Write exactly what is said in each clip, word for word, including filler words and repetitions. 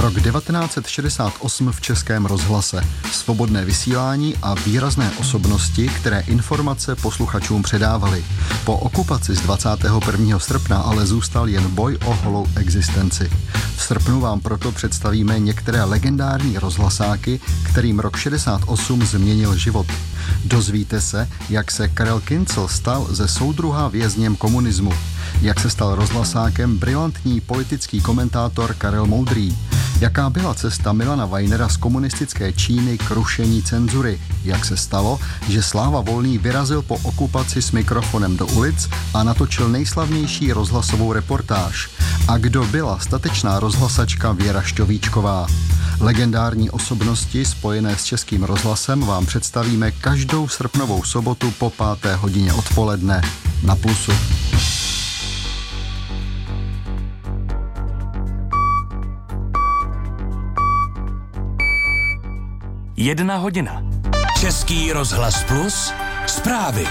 Rok devatenáct set šedesát osm v Českém rozhlase. Svobodné vysílání a výrazné osobnosti, které informace posluchačům předávaly. Po okupaci z dvacátého prvního srpna ale zůstal jen boj o holou existenci. V srpnu vám proto představíme některé legendární rozhlasáky, kterým rok šedesát osm změnil život. Dozvíte se, jak se Karel Kincl stal ze soudruha vězněm komunismu, jak se stal rozhlasákem brilantní politický komentátor Karel Moudrý, jaká byla cesta Milana Weinera z komunistické Číny k rušení cenzury, jak se stalo, že Sláva Volný vyrazil po okupaci s mikrofonem do ulic a natočil nejslavnější rozhlasovou reportáž, a kdo byla statečná rozhlasačka Věra Šťovíčková. Legendární osobnosti spojené s Českým rozhlasem vám představíme každou srpnovou sobotu po páté hodině odpoledne na Plusu. Jedna hodina. Český rozhlas Plus. Zprávy.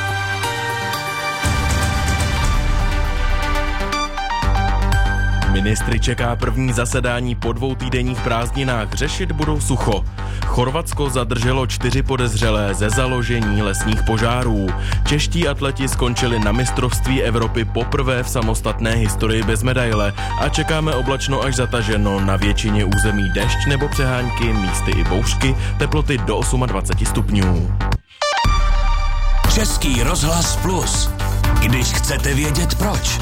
Ministry čeká první zasedání po dvou týdenních prázdninách. Řešit budou sucho. Chorvatsko zadrželo čtyři podezřelé ze založení lesních požárů. Čeští atleti skončili na mistrovství Evropy poprvé v samostatné historii bez medaile a čekáme oblačno až zataženo, na většině území déšť nebo přehánky, místy i bouřky, teploty do dvacet osm stupňů. Český rozhlas Plus. Když chcete vědět proč.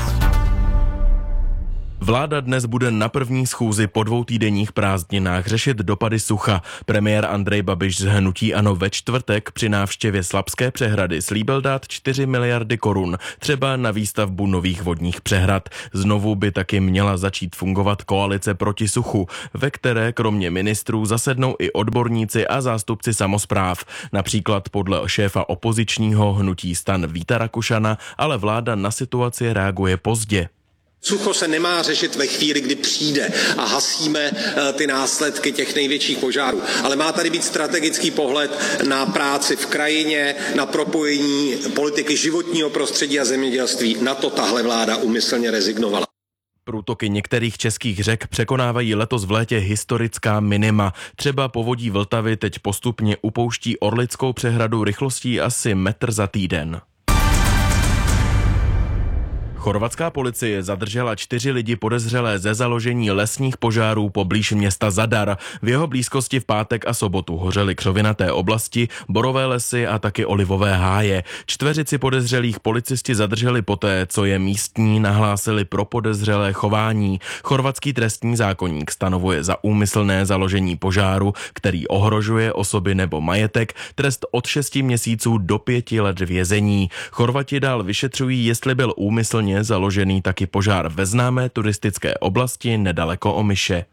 Vláda dnes bude na první schůzi po dvou týdenních prázdninách řešit dopady sucha. Premiér Andrej Babiš z hnutí ANO ve čtvrtek při návštěvě Slabské přehrady slíbil dát čtyři miliardy korun, třeba na výstavbu nových vodních přehrad. Znovu by taky měla začít fungovat koalice proti suchu, ve které kromě ministrů zasednou i odborníci a zástupci samospráv. Například podle šéfa opozičního hnutí STAN Víta Rakušana, ale vláda na situaci reaguje pozdě. Sucho se nemá řešit ve chvíli, kdy přijde a hasíme ty následky těch největších požárů. Ale má tady být strategický pohled na práci v krajině, na propojení politiky životního prostředí a zemědělství. Na to tahle vláda úmyslně rezignovala. Průtoky některých českých řek překonávají letos v létě historická minima. Třeba povodí Vltavy teď postupně upouští Orlickou přehradu rychlostí asi metr za týden. Chorvatská policie zadržela čtyři lidi podezřelé ze založení lesních požárů poblíž města Zadar. V jeho blízkosti v pátek a sobotu hořely křovinaté oblasti, borové lesy a taky olivové háje. Čtveřici podezřelých policisti zadrželi poté, co je místní nahlásili pro podezřelé chování. Chorvatský trestní zákoník stanovuje za úmyslné založení požáru, který ohrožuje osoby nebo majetek, trest od šesti měsíců do pěti let vězení. Chorvati dál vyšetřují, jestli byl úmyslně založený taky požár ve známé turistické oblasti nedaleko Omiše.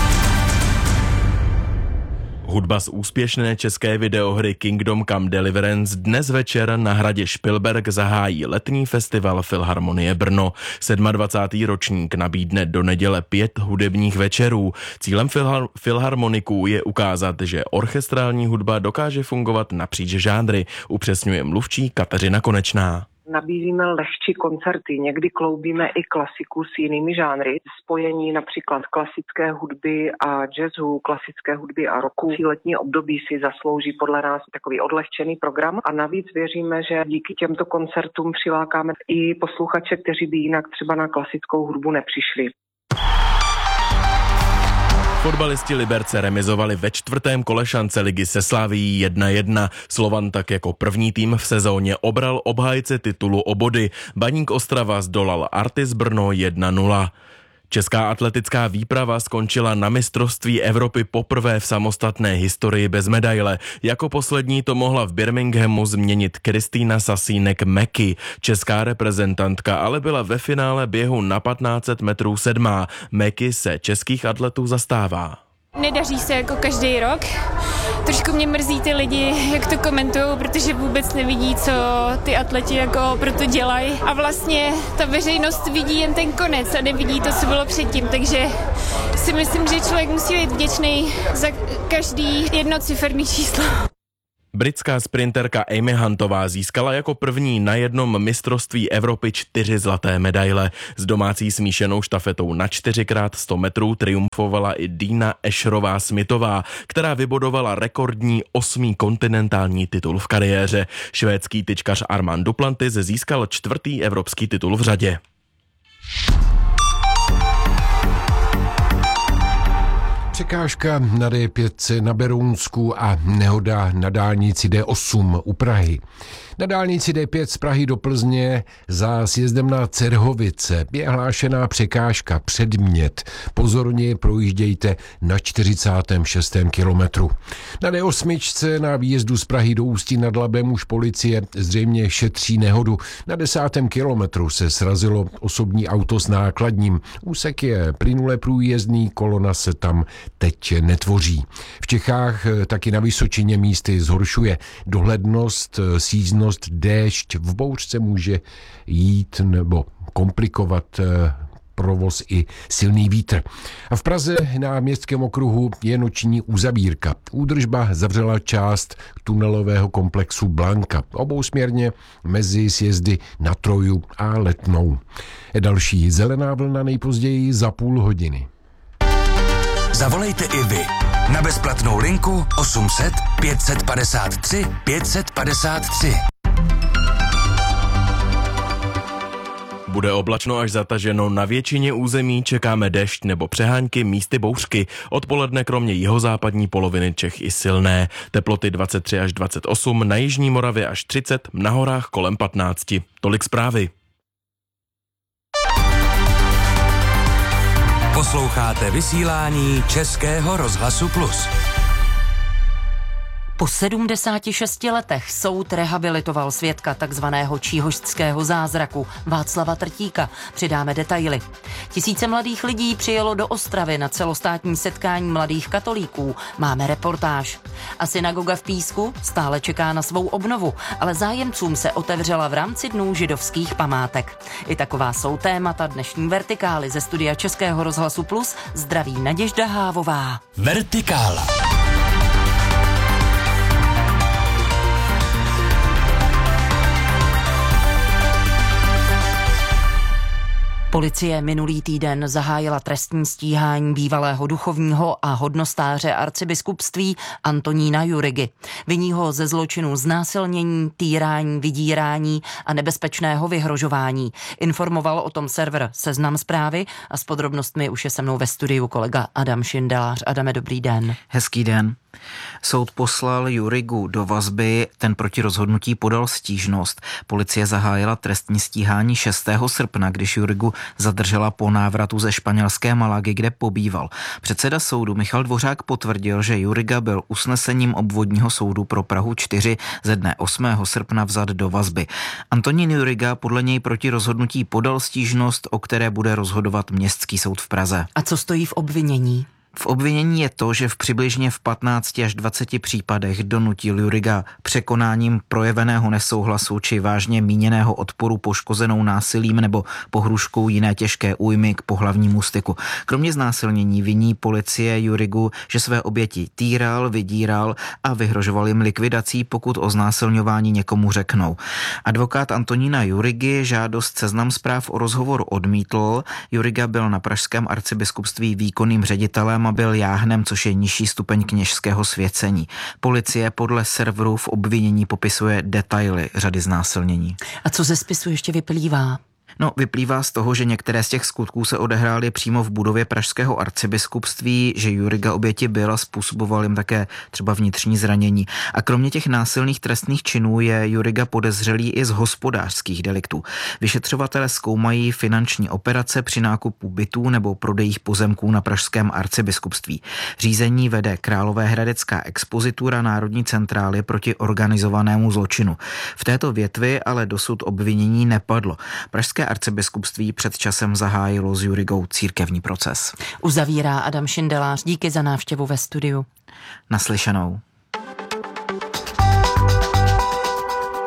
Hudba z úspěšné české videohry Kingdom Come Deliverance dnes večer na hradě Špilberk zahájí letní festival Filharmonie Brno. dvacátý sedmý ročník nabídne do neděle pět hudebních večerů. Cílem filhar- filharmoniků je ukázat, že orchestrální hudba dokáže fungovat napříč žánry, upřesňuje mluvčí Kateřina Konečná. Nabízíme lehčí koncerty, někdy kloubíme i klasiku s jinými žánry, spojení například klasické hudby a jazzu, klasické hudby a rocku. Letní období si zaslouží podle nás takový odlehčený program a navíc věříme, že díky těmto koncertům přilákáme i posluchače, kteří by jinak třeba na klasickou hudbu nepřišli. Fotbalisti Liberce remizovali ve čtvrtém kole šance ligy se Slavií jedna jedna. Slovan tak jako první tým v sezóně obral obhájce titulu o body. Baník Ostrava zdolal Artis Brno jedna nula. Česká atletická výprava skončila na mistrovství Evropy poprvé v samostatné historii bez medaile. Jako poslední to mohla v Birminghamu změnit Kristýna Sasínek-Meky. Česká reprezentantka ale byla ve finále běhu na patnáct set metrů sedmá. Meky se českých atletů zastává. Nedaří se jako každý rok. Trošku mě mrzí ty lidi, jak to komentujou, protože vůbec nevidí, co ty atleti jako proto dělají. A vlastně ta veřejnost vidí jen ten konec a nevidí to, co bylo předtím. Takže si myslím, že člověk musí být vděčný za každý jednociferný číslo. Britská sprinterka Amy Huntová získala jako první na jednom mistrovství Evropy čtyři zlaté medaile. S domácí smíšenou štafetou na čtyři krát sto metrů triumfovala i Dina Esherová Smithová, která vybodovala rekordní osmý kontinentální titul v kariéře. Švédský tyčkař Armand Duplantis získal čtvrtý evropský titul v řadě. Překážka na D pět na Berounsku a nehoda na dálnici D osm u Prahy. Na dálnici D pět z Prahy do Plzně za sjezdem na Cerhovice je hlášená překážka předmět. Pozorně projíždějte na čtyřicátém šestém kilometru. Na D osm na výjezdu z Prahy do Ústí nad Labem už policie zřejmě šetří nehodu. Na desátém kilometru se srazilo osobní auto s nákladním. Úsek je plynule průjezdný, kolona se tam teď netvoří. V Čechách taky na Vysočině místy zhoršuje dohlednost, síznost, déšť, v bouřce může jít nebo komplikovat provoz i silný vítr. A v Praze na Městském okruhu je noční uzavírka. Údržba zavřela část tunelového komplexu Blanka. Obousměrně mezi sjezdy na Troju a Letnou. Další zelená vlna nejpozději za půl hodiny. Zavolejte i vy na bezplatnou linku osm set pět set padesát tři pět set padesát tři. Bude oblačno až zataženo, na většině území čekáme déšť nebo přehánky, místy bouřky. Odpoledne kromě jihozápadní poloviny Čech i silné. Teploty dvacet tři až dvacet osm, na jižní Moravě až třicet, na horách kolem patnáct. Tolik zprávy. Posloucháte vysílání Českého rozhlasu Plus. Po sedmdesáti šesti letech soud rehabilitoval svědka takzvaného číhošťského zázraku Václava Trtíka. Přidáme detaily. Tisíce mladých lidí přijelo do Ostravy na celostátní setkání mladých katolíků. Máme reportáž. A synagoga v Písku stále čeká na svou obnovu, ale zájemcům se otevřela v rámci dnů židovských památek. I taková jsou témata dnešní Vertikály. Ze studia Českého rozhlasu Plus zdraví Naděžda Hávová. Vertikála. Policie minulý týden zahájila trestní stíhání bývalého duchovního a hodnostáře arcibiskupství Antonína Jurigy. Viní ho ze zločinu znásilnění, týrání, vydírání a nebezpečného vyhrožování. Informoval o tom server Seznam Zprávy a s podrobnostmi už je se mnou ve studiu kolega Adam Šindelář. Adame, dobrý den. Hezký den. Soud poslal Jurigu do vazby, ten proti rozhodnutí podal stížnost. Policie zahájila trestní stíhání šestého srpna, když Jurigu zadržela po návratu ze španělské Malagy, kde pobýval. Předseda soudu Michal Dvořák potvrdil, že Juriga byl usnesením obvodního soudu pro Prahu čtyři ze dne osmého srpna vzat do vazby. Antonín Juriga podle něj proti rozhodnutí podal stížnost, o které bude rozhodovat Městský soud v Praze. A co stojí v obvinění? V obvinění je to, že v přibližně v patnácti až dvaceti případech donutil Juriga překonáním projeveného nesouhlasu či vážně míněného odporu poškozenou násilím nebo pohruškou jiné těžké újmy k pohlavnímu styku. Kromě znásilnění viní policie Jurigu, že své oběti týral, vydíral a vyhrožoval jim likvidací, pokud o znásilňování někomu řeknou. Advokát Antonína Jurigy žádost Seznam Zpráv o rozhovor odmítl. Juriga byl na pražském arcibiskupství výkonným ředitelem a byl jáhnem, což je nižší stupeň kněžského svěcení. Policie podle serveru v obvinění popisuje detaily řady znásilnění. A co ze spisu ještě vyplývá? No, vyplývá z toho, že některé z těch skutků se odehrály přímo v budově pražského arcibiskupství, že Juriga oběti byl a způsoboval jim také třeba vnitřní zranění. A kromě těch násilných trestných činů je Juriga podezřelý i z hospodářských deliktů. Vyšetřovatelé zkoumají finanční operace při nákupu bytů nebo prodejích pozemků na pražském arcibiskupství. Řízení vede Královéhradecká expozitura Národní centrály proti organizovanému zločinu. V této větvi ale dosud obvinění nepadlo. Pražské arcibiskupství před časem zahájilo s Jurigou církevní proces. Uzavírá Adam Šindelář. Díky za návštěvu ve studiu. Naslyšenou.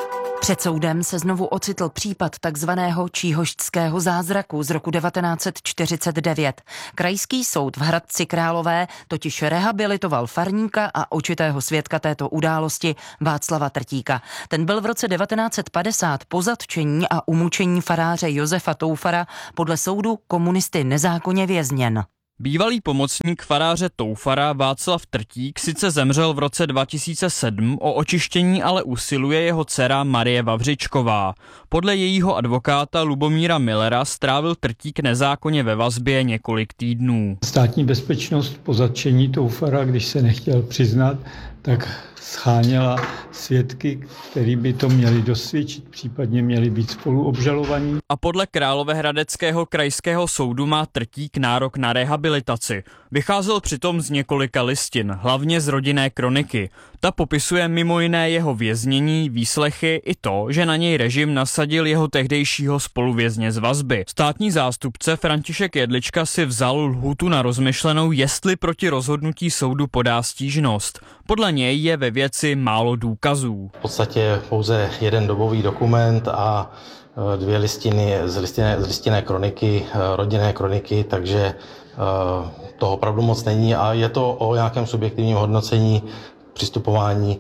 Před soudem se znovu ocitl případ takzvaného číhošťského zázraku z roku devatenáct set čtyřicet devět. Krajský soud v Hradci Králové totiž rehabilitoval farníka a očitého svědka této události Václava Trtíka. Ten byl v roce devatenáct set padesát po zatčení a umučení faráře Josefa Toufara podle soudu komunisty nezákonně vězněn. Bývalý pomocník faráře Toufara Václav Trtík sice zemřel v roce dva tisíce sedm, o očištění ale usiluje jeho dcera Marie Vavřičková. Podle jejího advokáta Lubomíra Millera strávil Trtík nezákonně ve vazbě několik týdnů. Státní bezpečnost po zatčení Toufara, když se nechtěl přiznat, tak scháněla svědky, který by to měli dosvědčit, případně měli být spoluobžalovaní. A podle Královéhradeckého krajského soudu má Trtík nárok na rehabilitaci. Vycházel přitom z několika listin, hlavně z rodinné kroniky. Ta popisuje mimo jiné jeho věznění, výslechy i to, že na něj režim nasadil jeho tehdejšího spoluvězně z vazby. Státní zástupce František Jedlička si vzal lhůtu na rozmyšlenou, jestli proti rozhodnutí soudu podá stížnost. Podle něj je ve věci málo důkazů. V podstatě pouze jeden dobový dokument a dvě listiny z listinné, z listinné kroniky, rodinné kroniky, takže toho opravdu moc není a je to o nějakém subjektivním hodnocení přistupování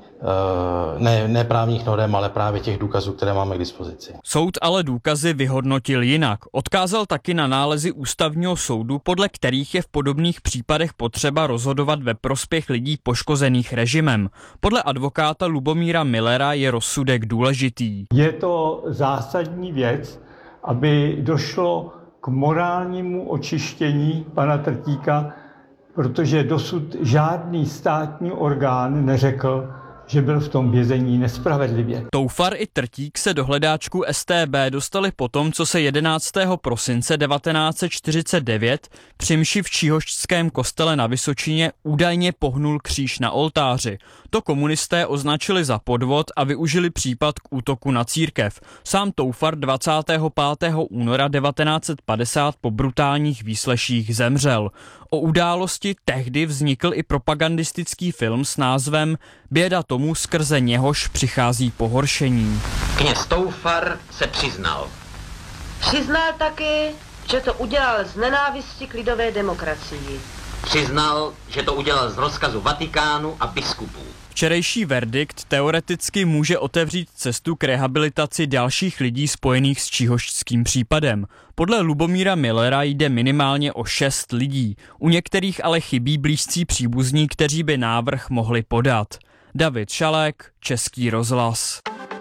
ne, ne právních norem, ale právě těch důkazů, které máme k dispozici. Soud ale důkazy vyhodnotil jinak. Odkázal taky na nálezy ústavního soudu, podle kterých je v podobných případech potřeba rozhodovat ve prospěch lidí poškozených režimem. Podle advokáta Lubomíra Millera je rozsudek důležitý. Je to zásadní věc, aby došlo k morálnímu očištění pana Trtíka, protože dosud žádný státní orgán neřekl, že byl v tom vězení nespravedlivě. Toufar i Trtík se do hledáčku S T B dostali potom, co se jedenáctého prosince devatenáct set čtyřicet devět při mši v číhošťském kostele na Vysočině údajně pohnul kříž na oltáři. To komunisté označili za podvod a využili případ k útoku na církev. Sám Toufar dvacátého pátého února devatenáct set padesát po brutálních výsleších zemřel. O události tehdy vznikl i propagandistický film s názvem Běda tomu, skrze něhož přichází pohoršení. Kněz Toufar se přiznal. Přiznal taky, že to udělal z nenávisti k lidové demokracii. Přiznal, že to udělal z rozkazu Vatikánu a biskupů. Včerejší verdikt teoreticky může otevřít cestu k rehabilitaci dalších lidí spojených s číhošťským případem. Podle Lubomíra Millera jde minimálně o šest lidí. U některých ale chybí blízcí příbuzní, kteří by návrh mohli podat. David Šalek, Český rozhlas.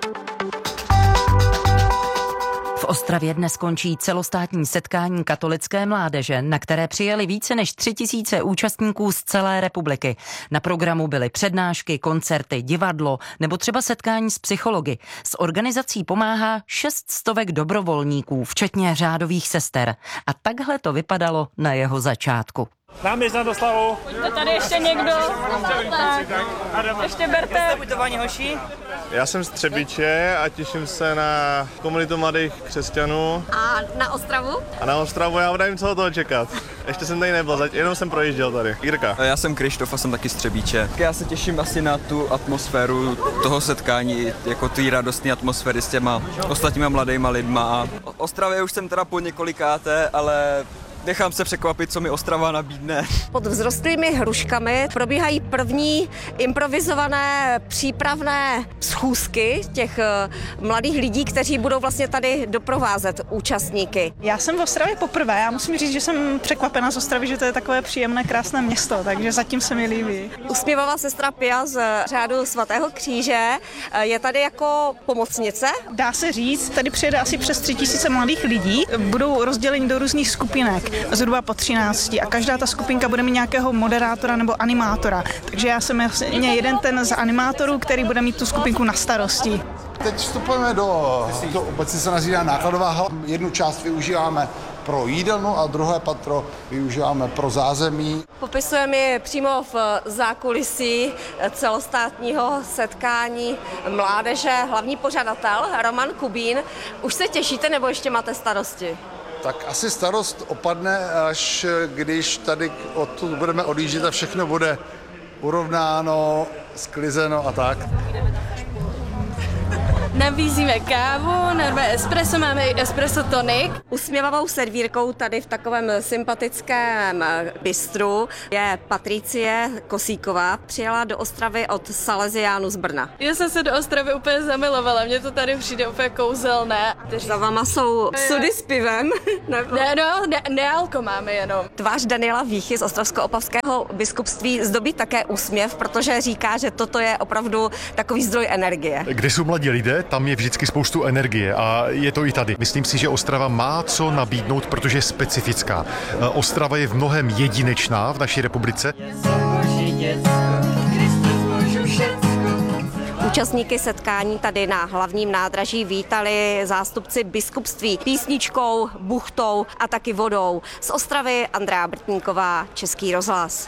V Ostravě dnes končí celostátní setkání katolické mládeže, na které přijeli více než tři tisíce účastníků z celé republiky. Na programu byly přednášky, koncerty, divadlo nebo třeba setkání s psychology. S organizací pomáhá šest stovek dobrovolníků, včetně řádových sester. A takhle to vypadalo na jeho začátku. Náměst do slavu. Je tady ještě někdo? Tak. Ještě berte. Ubytování hoší. Já jsem z Třebíče a těším se na komunitu mladých křesťanů. A na Ostravu? A na Ostravu já nevím, co od toho čekat. Ještě jsem tady nebyl, jenom jsem projížděl tady. Jirka. Já jsem Krištof a jsem taky z Třebíče. Já se těším asi na tu atmosféru toho setkání, jako ty radostné atmosféry s těma ostatníma mladýma lidma. A o Ostravě už jsem teda po několikáté, ale nechám se překvapit, co mi Ostrava nabídne. Pod vzrostlými hruškami probíhají první improvizované přípravné schůzky těch mladých lidí, kteří budou vlastně tady doprovázet účastníky. Já jsem v Ostravě poprvé. Já musím říct, že jsem překvapena z Ostravy, že to je takové příjemné, krásné město, takže zatím se mi líbí. Usměvavá sestra Pia z řádu svatého kříže je tady jako pomocnice. Dá se říct, tady přijede asi přes tři tisíce mladých lidí. Budou rozděleni do různých skupinek, zhruba po třinácti, a každá ta skupinka bude mít nějakého moderátora nebo animátora. Takže já jsem vlastně jeden ten z animátorů, který bude mít tu skupinku na starosti. Teď vstupujeme do, do obecně se nazývá nákladová hala. Jednu část využíváme pro jídelnu a druhé patro využíváme pro zázemí. Popisujeme je přímo v zákulisí celostátního setkání mládeže. Hlavní pořadatel Roman Kubín. Už se těšíte nebo ještě máte starosti? Tak asi starost opadne, až když tady odtud budeme odjíždět a všechno bude urovnáno, sklizeno a tak. Nabízíme kávu, normálně espresso, máme i espresso tonic. Usměvavou servírkou tady v takovém sympatickém bistru je Patricie Kosíková. Přijela do Ostravy od Salesiánů z Brna. Já jsem se do Ostravy úplně zamilovala, mně to tady přijde úplně kouzelné. Za váma jsou sudy s pivem? Nebo? Ne, no, ne, nealko máme jenom. Tvář Daniela Víchy z Ostravsko-Opavského biskupství zdobí také úsměv, protože říká, že toto je opravdu takový zdroj energie. Kde jsou mladí lidé, tam je vždycky spoustu energie a je to i tady. Myslím si, že Ostrava má co nabídnout, protože je specifická. Ostrava je v mnohem jedinečná v naší republice. Účastníky setkání tady na hlavním nádraží vítali zástupci biskupství písničkou, buchtou a taky vodou. Z Ostravy Andrea Brtníková, Český rozhlas.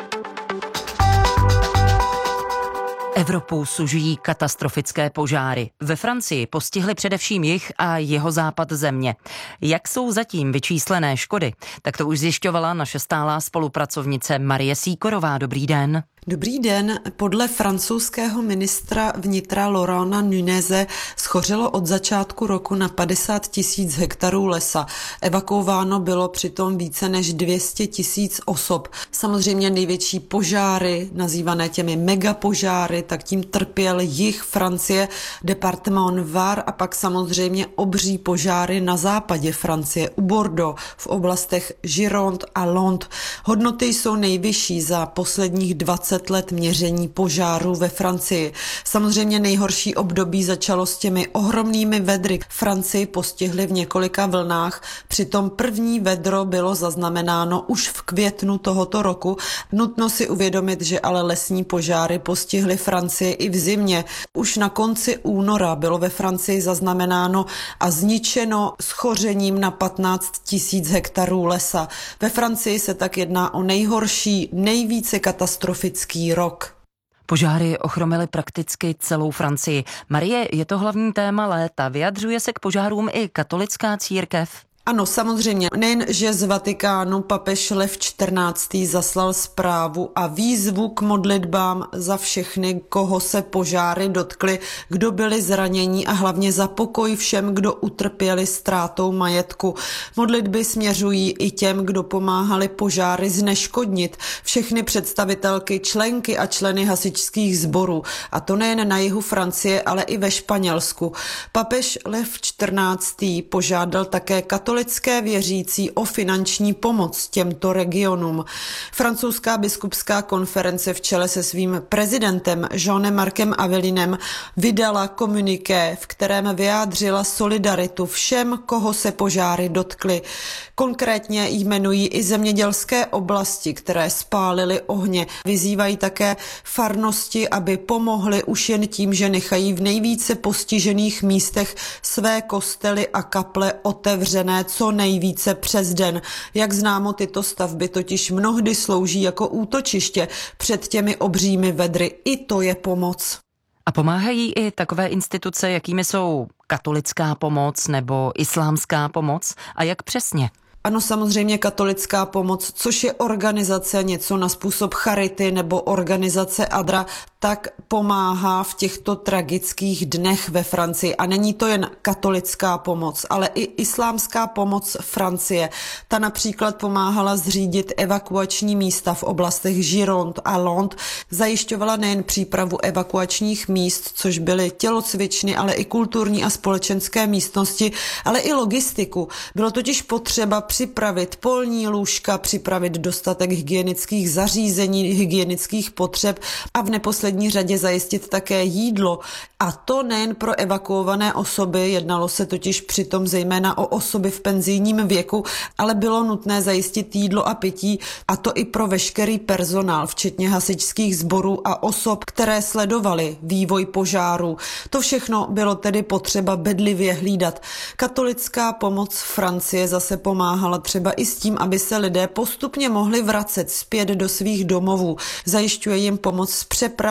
Evropou sužují katastrofické požáry. Ve Francii postihly především jih a jihozápad země. Jak jsou zatím vyčíslené škody? Tak to už zjišťovala naše stálá spolupracovnice Marie Sýkorová. Dobrý den. Dobrý den. Podle francouzského ministra vnitra Laurenta Nuneze schořelo od začátku roku na padesát tisíc hektarů lesa. Evakuováno bylo přitom více než dvě stě tisíc osob. Samozřejmě největší požáry, nazývané těmi megapožáry, tak tím trpěl jih Francie, departement Var a pak samozřejmě obří požáry na západě Francie, u Bordeaux, v oblastech Gironde a Landes. Hodnoty jsou nejvyšší za posledních dvacet let měření požárů ve Francii. Samozřejmě nejhorší období začalo s těmi ohromnými vedry. Francii postihly v několika vlnách, přitom první vedro bylo zaznamenáno už v květnu tohoto roku. Nutno si uvědomit, že ale lesní požáry postihly Francii i v zimě. Už na konci února bylo ve Francii zaznamenáno a zničeno schořením na patnáct tisíc hektarů lesa. Ve Francii se tak jedná o nejhorší, nejvíce katastrofický rok. Požáry ochromily prakticky celou Francii. Marie, je to hlavní téma léta. Vyjadřuje se k požárům i katolická církev? Ano, samozřejmě. Nejen, že z Vatikánu papež Lev čtrnáctý zaslal zprávu a výzvu k modlitbám za všechny, koho se požáry dotkly, kdo byli zranění a hlavně za pokoj všem, kdo utrpěli ztrátou majetku. Modlitby směřují i těm, kdo pomáhali požáry zneškodnit. Všechny představitelky, členky a členy hasičských sborů. A to nejen na jihu Francie, ale i ve Španělsku. Papež Lev čtrnáctý požádal také katolické věřící o finanční pomoc těmto regionům. Francouzská biskupská konference v čele se svým prezidentem Jeanem Markem Avelinem vydala komuniké, v kterém vyjádřila solidaritu všem, koho se požáry dotkly. Konkrétně jmenují i zemědělské oblasti, které spálily ohně. Vyzývají také farnosti, aby pomohly už jen tím, že nechají v nejvíce postižených místech své kostely a kaple otevřené co nejvíce přes den. Jak známo, tyto stavby totiž mnohdy slouží jako útočiště před těmi obřími vedry. I to je pomoc. A pomáhají i takové instituce, jakými jsou katolická pomoc nebo islámská pomoc? A jak přesně? Ano, samozřejmě katolická pomoc, což je organizace něco na způsob charity nebo organizace Adra, tak pomáhá v těchto tragických dnech ve Francii. A není to jen katolická pomoc, ale i islámská pomoc Francie. Ta například pomáhala zřídit evakuační místa v oblastech Gironde a Landes, zajišťovala nejen přípravu evakuačních míst, což byly tělocvičny, ale i kulturní a společenské místnosti, ale i logistiku. Bylo totiž potřeba připravit polní lůžka, připravit dostatek hygienických zařízení, hygienických potřeb a v neposlední řadě zajistit také jídlo. A to nejen pro evakuované osoby, jednalo se totiž přitom zejména o osoby v penzijním věku, ale bylo nutné zajistit jídlo a pití, a to i pro veškerý personál, včetně hasičských sborů a osob, které sledovaly vývoj požáru. To všechno bylo tedy potřeba bedlivě hlídat. Katolická pomoc Francie zase pomáhala třeba i s tím, aby se lidé postupně mohli vracet zpět do svých domovů. Zajišťuje jim pomoc s přepravou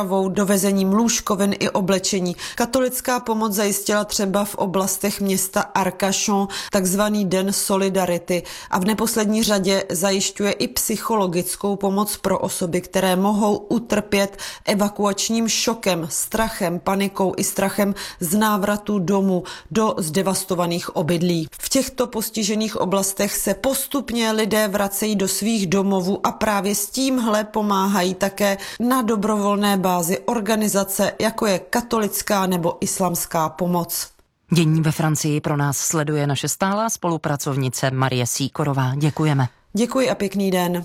stravou, dovezením lůžkovin i oblečení. Katolická pomoc zajistila třeba v oblastech města Arcachon takzvaný Den solidarity a v neposlední řadě zajišťuje i psychologickou pomoc pro osoby, které mohou utrpět evakuačním šokem, strachem, panikou i strachem z návratu domů do zdevastovaných obydlí. V těchto postižených oblastech se postupně lidé vracejí do svých domovů a právě s tímhle pomáhají také na dobrovolné bázi organizace, jako je katolická nebo islamská pomoc. Dění ve Francii pro nás sleduje naše stálá spolupracovnice Marie Sýkorová. Děkujeme. Děkuji a pěkný den.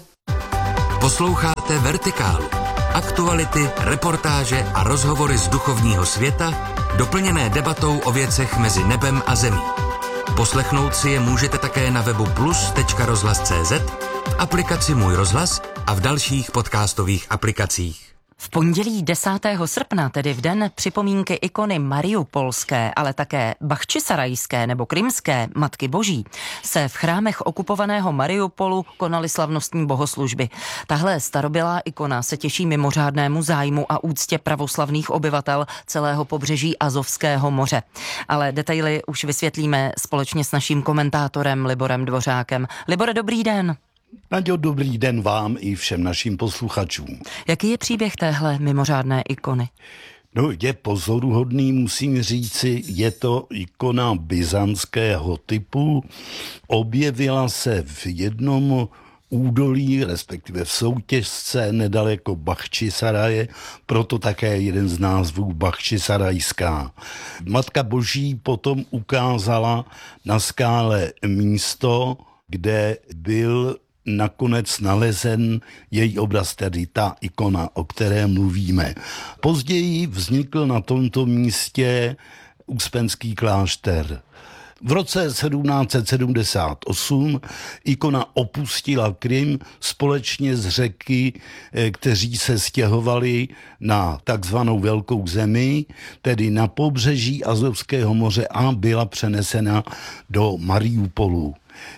Posloucháte Vertikálu. Aktuality, reportáže a rozhovory z duchovního světa, doplněné debatou o věcech mezi nebem a zemí. Poslechnout si je můžete také na webu plus tečka rozhlas tečka cé zet, v aplikaci Můj rozhlas a v dalších podcastových aplikacích. V pondělí desátého srpna, tedy v den připomínky ikony mariupolské, ale také bachčisarajské nebo krymské Matky Boží, se v chrámech okupovaného Mariupolu konaly slavnostní bohoslužby. Tahle starobylá ikona se těší mimořádnému zájmu a úctě pravoslavných obyvatel celého pobřeží Azovského moře. Ale detaily už vysvětlíme společně s naším komentátorem Liborem Dvořákem. Libore, dobrý den. Naďo, dobrý den vám i všem našim posluchačům. Jaký je příběh téhle mimořádné ikony? No, je pozoruhodný, musím říci, je to ikona byzantského typu. Objevila se v jednom údolí, respektive v soutěžce nedaleko Bachčisaraje, proto také jeden z názvů Bachčisarajská. Matka Boží potom ukázala na skále místo, kde byl nakonec nalezen její obraz, tedy ta ikona, o které mluvíme. Později vznikl na tomto místě Uspenský klášter. V roce sedmnáct set sedmdesát osm ikona opustila Krym společně s Řeky, kteří se stěhovali na takzvanou Velkou zemi, tedy na pobřeží Azovského moře, a byla přenesena do Mariupolu.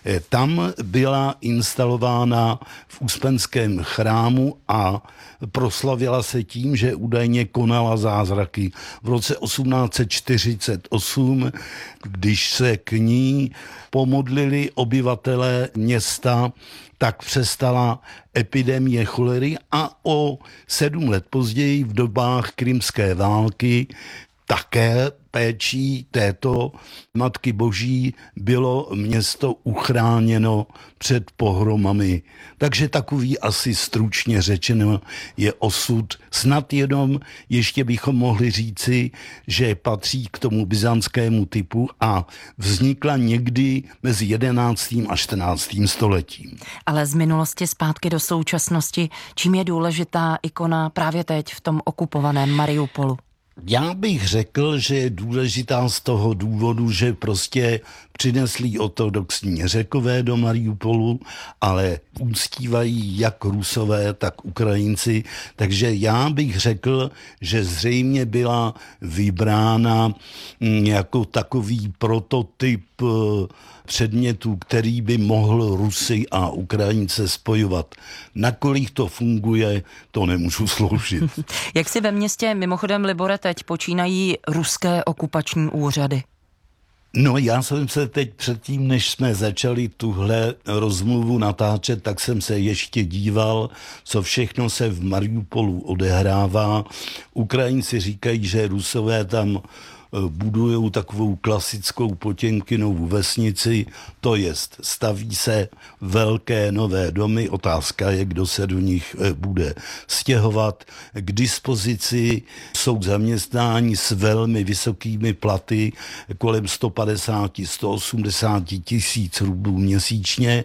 Tam byla instalována v Uspenském chrámu a proslavila se tím, že údajně konala zázraky. V roce osmnáct set čtyřicet osm, když se k ní pomodlili obyvatelé města, tak přestala epidemie cholery a o sedm let později v dobách krymské války také péčí této Matky Boží bylo město uchráněno před pohromami. Takže takový asi stručně řečeno je osud. Snad jenom ještě bychom mohli říci, že patří k tomu byzantskému typu a vznikla někdy mezi jedenáctým a čtrnáctým stoletím. Ale z minulosti zpátky do současnosti, čím je důležitá ikona právě teď v tom okupovaném Mariupolu? Já bych řekl, že je důležitá z toho důvodu, že prostě přinesli ortodoxní Řekové do Mariupolu, ale uctívají jak Rusové, tak Ukrajinci. Takže já bych řekl, že zřejmě byla vybrána jako takový prototyp předmětu, který by mohl Rusy a Ukrajince spojovat. Nakolik to funguje, to nemůžu sloužit. Jak si ve městě mimochodem, Libore, teď počínají ruské okupační úřady? No, já jsem se teď předtím, než jsme začali tuhle rozmluvu natáčet, tak jsem se ještě díval, co všechno se v Mariupolu odehrává. Ukrajinci říkají, že Rusové tam budují takovou klasickou Potěmkinovu vesnici, to jest staví se velké nové domy, otázka je, kdo se do nich bude stěhovat. K dispozici jsou zaměstnání s velmi vysokými platy, kolem sto padesát až sto osmdesát tisíc rublů měsíčně,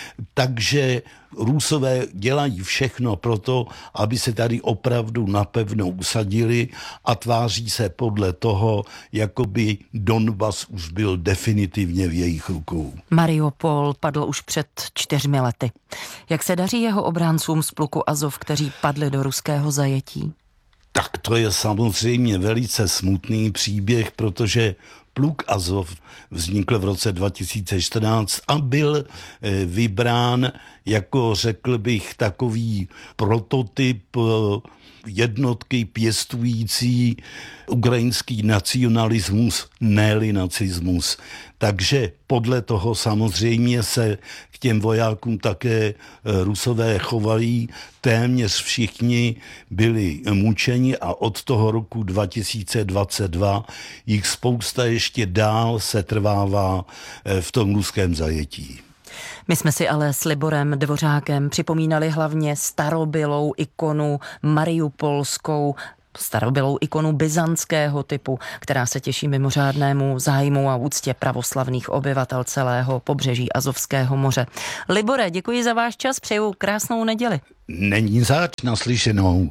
takže Rusové dělají všechno proto, aby se tady opravdu napevno usadili a tváří se podle toho, jako by Donbas už byl definitivně v jejich rukou. Mariupol padl už před čtyřmi lety. Jak se daří jeho obráncům z pluku Azov, kteří padli do ruského zajetí? Tak to je samozřejmě velice smutný příběh, protože Pluk Azov vznikl v roce dva tisíce čtrnáct a byl vybrán jako, řekl bych, takový prototyp jednotky pěstující ukrajinský nacionalismus, ne-li nacismus. Takže podle toho samozřejmě se k těm vojákům také Rusové chovají. Téměř všichni byli mučeni a od toho roku dva tisíce dvacet dva jich spousta ještě dál setrvává v tom ruském zajetí. My jsme si ale s Liborem Dvořákem připomínali hlavně starobylou ikonu mariupolskou, starobylou ikonu byzantského typu, která se těší mimořádnému zájmu a úctě pravoslavných obyvatel celého pobřeží Azovského moře. Libore, děkuji za váš čas, přeju krásnou neděli. Není zač, naslyšenou.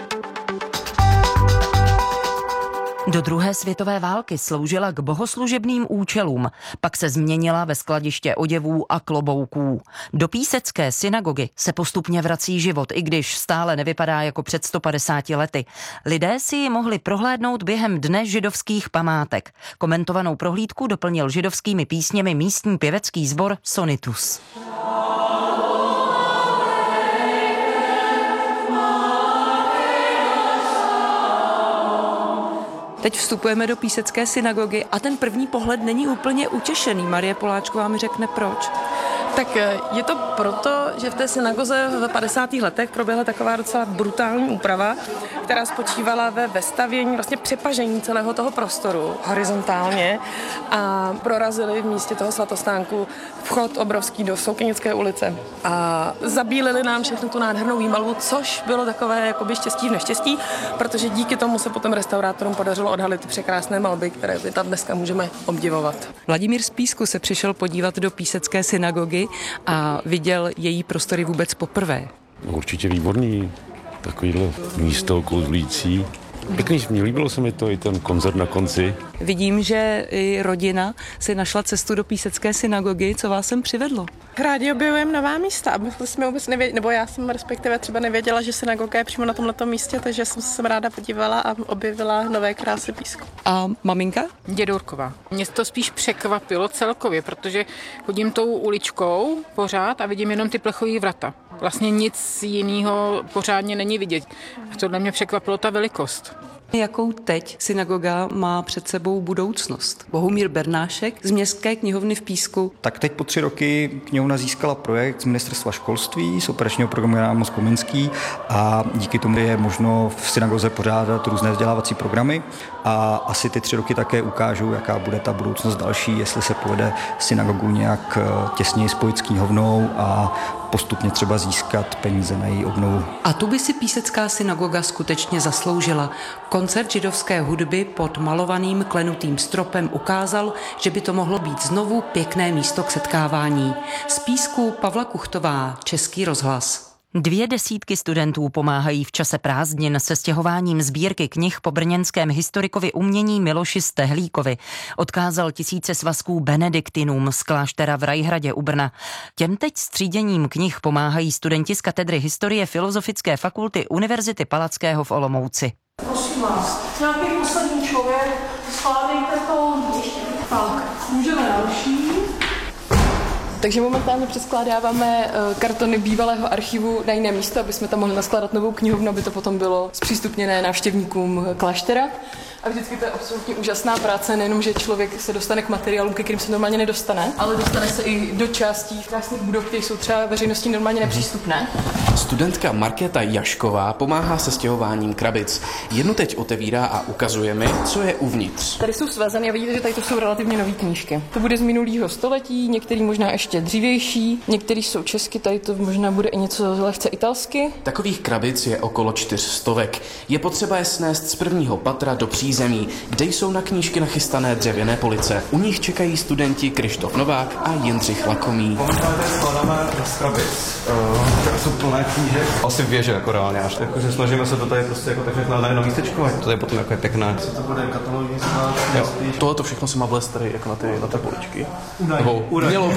Do druhé světové války sloužila k bohoslužebným účelům, pak se změnila ve skladiště oděvů a klobouků. Do Písecké synagogy se postupně vrací život, i když stále nevypadá jako před sto padesáti lety. Lidé si ji mohli prohlédnout během Dne židovských památek. Komentovanou prohlídku doplnil židovskými písněmi místní pěvecký sbor Sonitus. Teď vstupujeme do Písecké synagogy a ten první pohled není úplně utěšený. Marie Poláčková mi řekne proč. Tak je to proto, že v té synagoze v padesátých letech proběhla taková docela brutální úprava, která spočívala ve vestavění, vlastně přepažení celého toho prostoru horizontálně a prorazili v místě toho svatostánku vchod obrovský do Soukenické ulice a zabílili nám všechno tu nádhernou výmalbu, což bylo takové jakoby štěstí v neštěstí, protože díky tomu se potom restaurátorům podařilo odhalit ty překrásné malby, které my tam dneska můžeme obdivovat. Vladimír z Písku se přišel podívat do Písecké synagogy a viděl její prostory vůbec poprvé. Určitě výborný, takovýhle místo kouzlící. Pěkný, mě líbilo se mi to, i ten koncert na konci. Vidím, že i rodina si našla cestu do Písecké synagogy. Co vás sem přivedlo? Rádi objevujeme nová místa. My jsme vůbec nevěděli, nebo já jsem respektive třeba nevěděla, že synagoga je přímo na tomto místě, takže jsem se ráda podívala a objevila nové krásy Písku. A maminka? Dědurková. Mě to spíš překvapilo celkově, protože chodím tou uličkou pořád a vidím jenom ty plechové vrata. Vlastně nic jiného pořádně není vidět. A tohle mě překvapilo ta velikost. Jakou teď synagoga má před sebou budoucnost? Bohumír Bernášek z Městské knihovny v Písku. Tak teď po tři roky knihovna získala projekt z Ministerstva školství, z operačního programu Jan Amos Komenský a díky tomu je možno v synagoze pořádat různé vzdělávací programy a asi ty tři roky také ukážou, jaká bude ta budoucnost další, jestli se povede synagogu nějak těsněji spojit s knihovnou a postupně třeba získat peníze na její obnovu. A tu by si Písecká synagoga skutečně zasloužila. Koncert židovské hudby pod malovaným klenutým stropem ukázal, že by to mohlo být znovu pěkné místo k setkávání. Z Písku Pavla Kuchtová, Český rozhlas. Dvě desítky studentů pomáhají v čase prázdnin se stěhováním sbírky knih po brněnském historikovi umění Miloši Stehlíkovi. Odkázal tisíce svazků benediktinům z kláštera v Rajhradě u Brna. Těm teď s tříděním knih pomáhají studenti z katedry historie Filozofické fakulty Univerzity Palackého v Olomouci. Prosím vás, nějaký poslední člověk, skládejte to ještě tak. Můžeme další. Takže momentálně přeskládáváme kartony bývalého archivu na jiné místo, aby jsme tam mohli naskládat novou knihovnu, aby to potom bylo zpřístupněné návštěvníkům kláštera. A vždycky to je absolutně úžasná práce, nejenom, že člověk se dostane k materiálům, ke kterým se normálně nedostane, ale dostane se i do částí krásných budov, které jsou třeba veřejnosti normálně nepřístupné. Studentka Markéta Jašková pomáhá se stěhováním krabic. Jednu teď otevírá a ukazuje mi, co je uvnitř. Tady jsou svezeny a vidíte, že tady to jsou relativně nové knížky. To bude z minulého století, některý možná ještě dřívější, některý jsou česky, tady to možná bude i něco lehce italsky. Takových krabic je okolo čtyř stovek. Je potřeba je snést z prvního patra do přízemí, kde jsou na knížky nachystané dřevěné police. U nich čekají studenti Krištof Novák a Jindřich Lakomý. Momentálně skládáme z krabic. Uh, jsou plné knížek. Asi věže jako reálně až. Jako, že snažíme se to tady prostě jako tak na jedno místečko, a to je potom jako je pěkné. Co to bude katalogový sklad? Tohle to všechno se má vlézt tady jako na ty, na ty poličky. Nebo mělo by.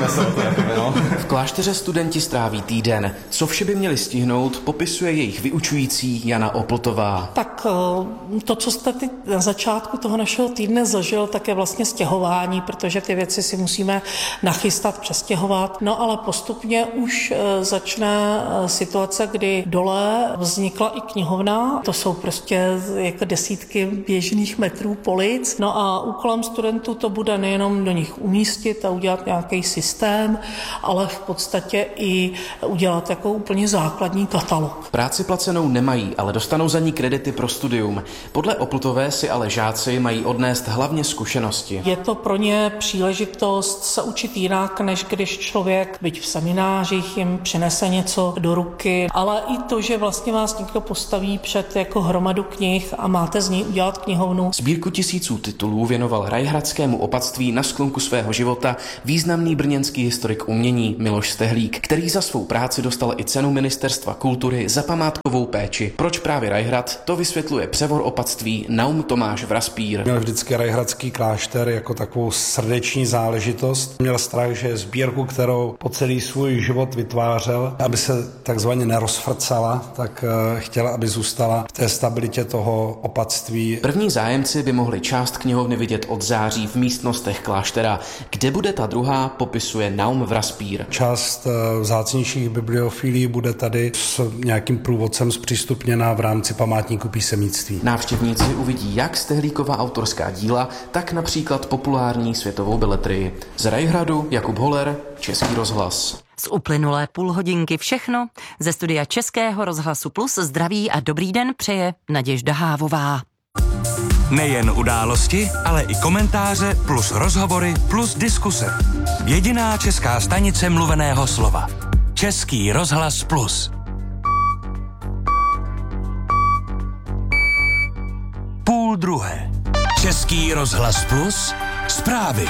pokusíme se o to, jakoby, no. V klášteře studenti stráví týden. Co vše by měli stihnout, popisuje jejich vyučující Jana Opltová. Tak to, co jste teď na začátku toho našeho týdne zažil, tak je vlastně stěhování, protože ty věci si musíme nachystat, přestěhovat. No ale postupně už začne situace, kdy dole vznikla i knihovna. To jsou prostě jako desítky běžných metrů polic. No a úkolem studentů to bude nejenom do nich umístit a udělat nějaký systém, ale v podstatě i udělat jako úplně základní katalog. Práci placenou nemají, ale dostanou za ní kredity pro studium. Podle Opltové si ale žáci mají odnést hlavně zkušenosti. Je to pro ně příležitost se učit jinak, než když člověk, byť v seminářích, jim přinese něco do ruky, ale i to, že vlastně vás někdo postaví před jako hromadu knih a máte z ní udělat knihovnu. Sbírku tisíců titulů věnoval rajhradskému opatství na sklonku svého života významný brněnský historik umění Miloš Stehlík, který za svou práci dostal i cenu Ministerstva kultury za památkovou péči. Proč právě Rajhrad, to vysvětluje převor opatství Naum Tomáš Vraspír. Měl vždycky rajhradský klášter jako takovou srdeční záležitost. Měl strach, že sbírku, kterou po celý svůj život vytvářel, aby se takzvaně nerozfrcala, tak chtěl, aby zůstala v té stabilitě toho opatství. První zájemci by mohli část knihovny vidět od září v místnostech kláštera. Kde bude ta druhá, popisuje Naum Vraspír. Část vzácnějších bibliofilí bude tady s nějakým průvodcem zpřístupněná v rámci památníku písemnictví. Návštěvníci uvidí jak Stehlíkova autorská díla, tak například populární světovou beletrii. Z Rajhradu Jakub Holer, Český rozhlas. Z uplynulé půl hodinky všechno. Ze studia Českého rozhlasu Plus zdraví a dobrý den přeje Naděžda Hávová. Nejen události, ale i komentáře plus rozhovory plus diskuse. Jediná česká stanice mluveného slova. Český rozhlas Plus. Půl druhé. Český rozhlas Plus. Zprávy.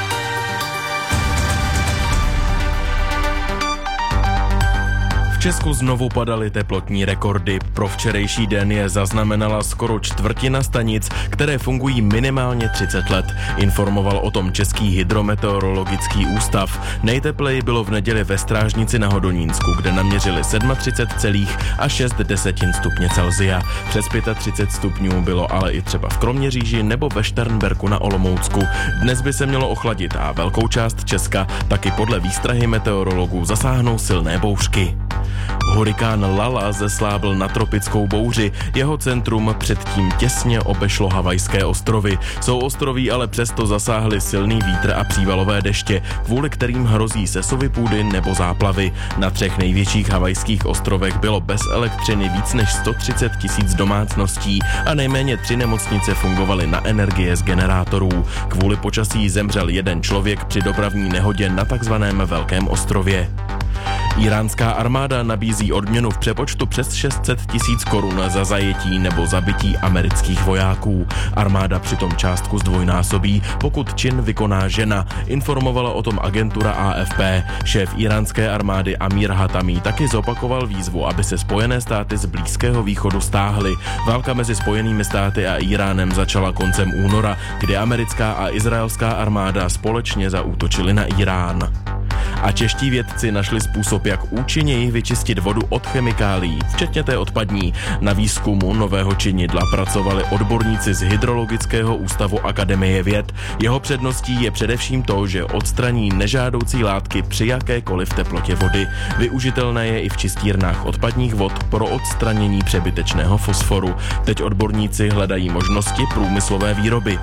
V Česku znovu padaly teplotní rekordy. Pro včerejší den je zaznamenala skoro čtvrtina stanic, které fungují minimálně třicet let. Informoval o tom Český hydrometeorologický ústav. Nejtepleji bylo v neděli ve Strážnici na Hodonínsku, kde naměřili třicet sedm celá šest desetin stupně Celsia. Přes třicet pět stupňů bylo ale i třeba v Kroměříži nebo ve Šternberku na Olomoucku. Dnes by se mělo ochladit a velkou část Česka taky podle výstrahy meteorologů zasáhnou silné bouřky. Hurikán Lala zeslábl na tropickou bouři. Jeho centrum předtím těsně obešlo Havajské ostrovy. Souostroví ale přesto zasáhly silný vítr a přívalové deště, kvůli kterým hrozí sesuvy půdy nebo záplavy. Na třech největších havajských ostrovech bylo bez elektřiny víc než sto třicet tisíc domácností a nejméně tři nemocnice fungovaly na energie z generátorů. Kvůli počasí zemřel jeden člověk při dopravní nehodě na takzvaném Velkém ostrově. Iránská armáda nabízí odměnu v přepočtu přes šest set tisíc korun za zajetí nebo zabití amerických vojáků. Armáda přitom částku zdvojnásobí, pokud čin vykoná žena, informovala o tom agentura A F P. Šéf iránské armády Amir Hatami taky zopakoval výzvu, aby se Spojené státy z Blízkého východu stáhly. Válka mezi Spojenými státy a Iránem začala koncem února, kdy americká a izraelská armáda společně zaútočily na Irán. A čeští vědci našli způsob, jak účinněji vyčistit vodu od chemikálií, včetně té odpadní. Na výzkumu nového činidla pracovali odborníci z Hydrologického ústavu Akademie věd. Jeho předností je především to, že odstraní nežádoucí látky při jakékoliv teplotě vody. Využitelné je i v čistírnách odpadních vod pro odstranění přebytečného fosforu. Teď odborníci hledají možnosti průmyslové výroby.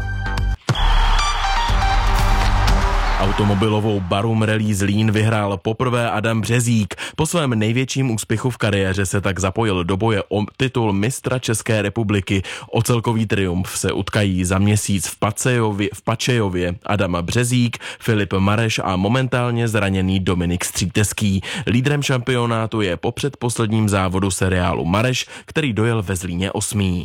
Automobilovou Barum Rally Zlín vyhrál poprvé Adam Březík. Po svém největším úspěchu v kariéře se tak zapojil do boje o titul mistra České republiky. O celkový triumf se utkají za měsíc v Pacejově, v Pačejově Adam Březík, Filip Mareš a momentálně zraněný Dominik Stříteský. Lídrem šampionátu je po předposledním závodu seriálu Mareš, který dojel ve Zlíně osmý.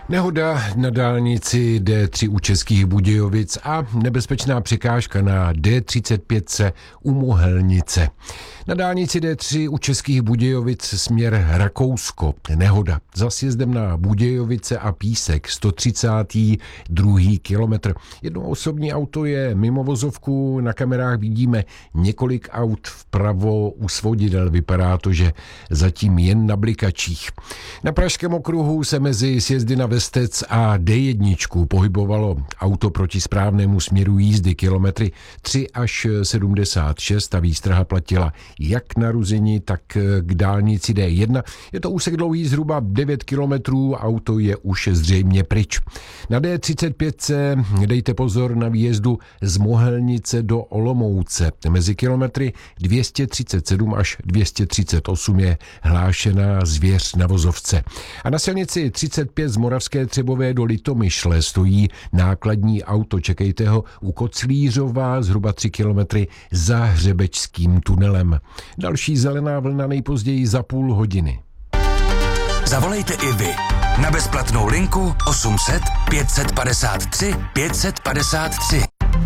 Nehoda na dálnici D tři u Českých Budějovic a nebezpečná překážka na D třicet pět u Mohelnice. Na dálnici D tři u Českých Budějovic směr Rakousko. Nehoda za sjezdem na Budějovice a Písek, sto třicátý druhý kilometr. Jedno osobní auto je mimo vozovku, na kamerách vidíme několik aut vpravo u svodidel. Vypadá to, že zatím jen na blikačích. Na Pražském okruhu se mezi sjezdy na Vestec a D jedna pohybovalo auto proti správnému směru jízdy kilometry tři až sedmdesát šest a výstraha platila jak na Ruzini, tak k dálnici D jedna. Je to úsek dlouhý zhruba devět kilometrů, auto je už zřejmě pryč. Na D třicet pět dejte pozor na výjezdu z Mohelnice do Olomouce. Mezi kilometry dvě stě třicet sedm až dvě stě třicet osm je hlášená zvěř na vozovce. A na silnici třicet pět z Moravské Třebové do Litomyšle stojí nákladní auto. Čekejte ho u Koclířova zhruba tři kilometry za Hřebečským tunelem. Další zelená vlna nejpozději za půl hodiny. Zavolejte i vy na bezplatnou linku osm set pět set padesát tři pět set padesát tři.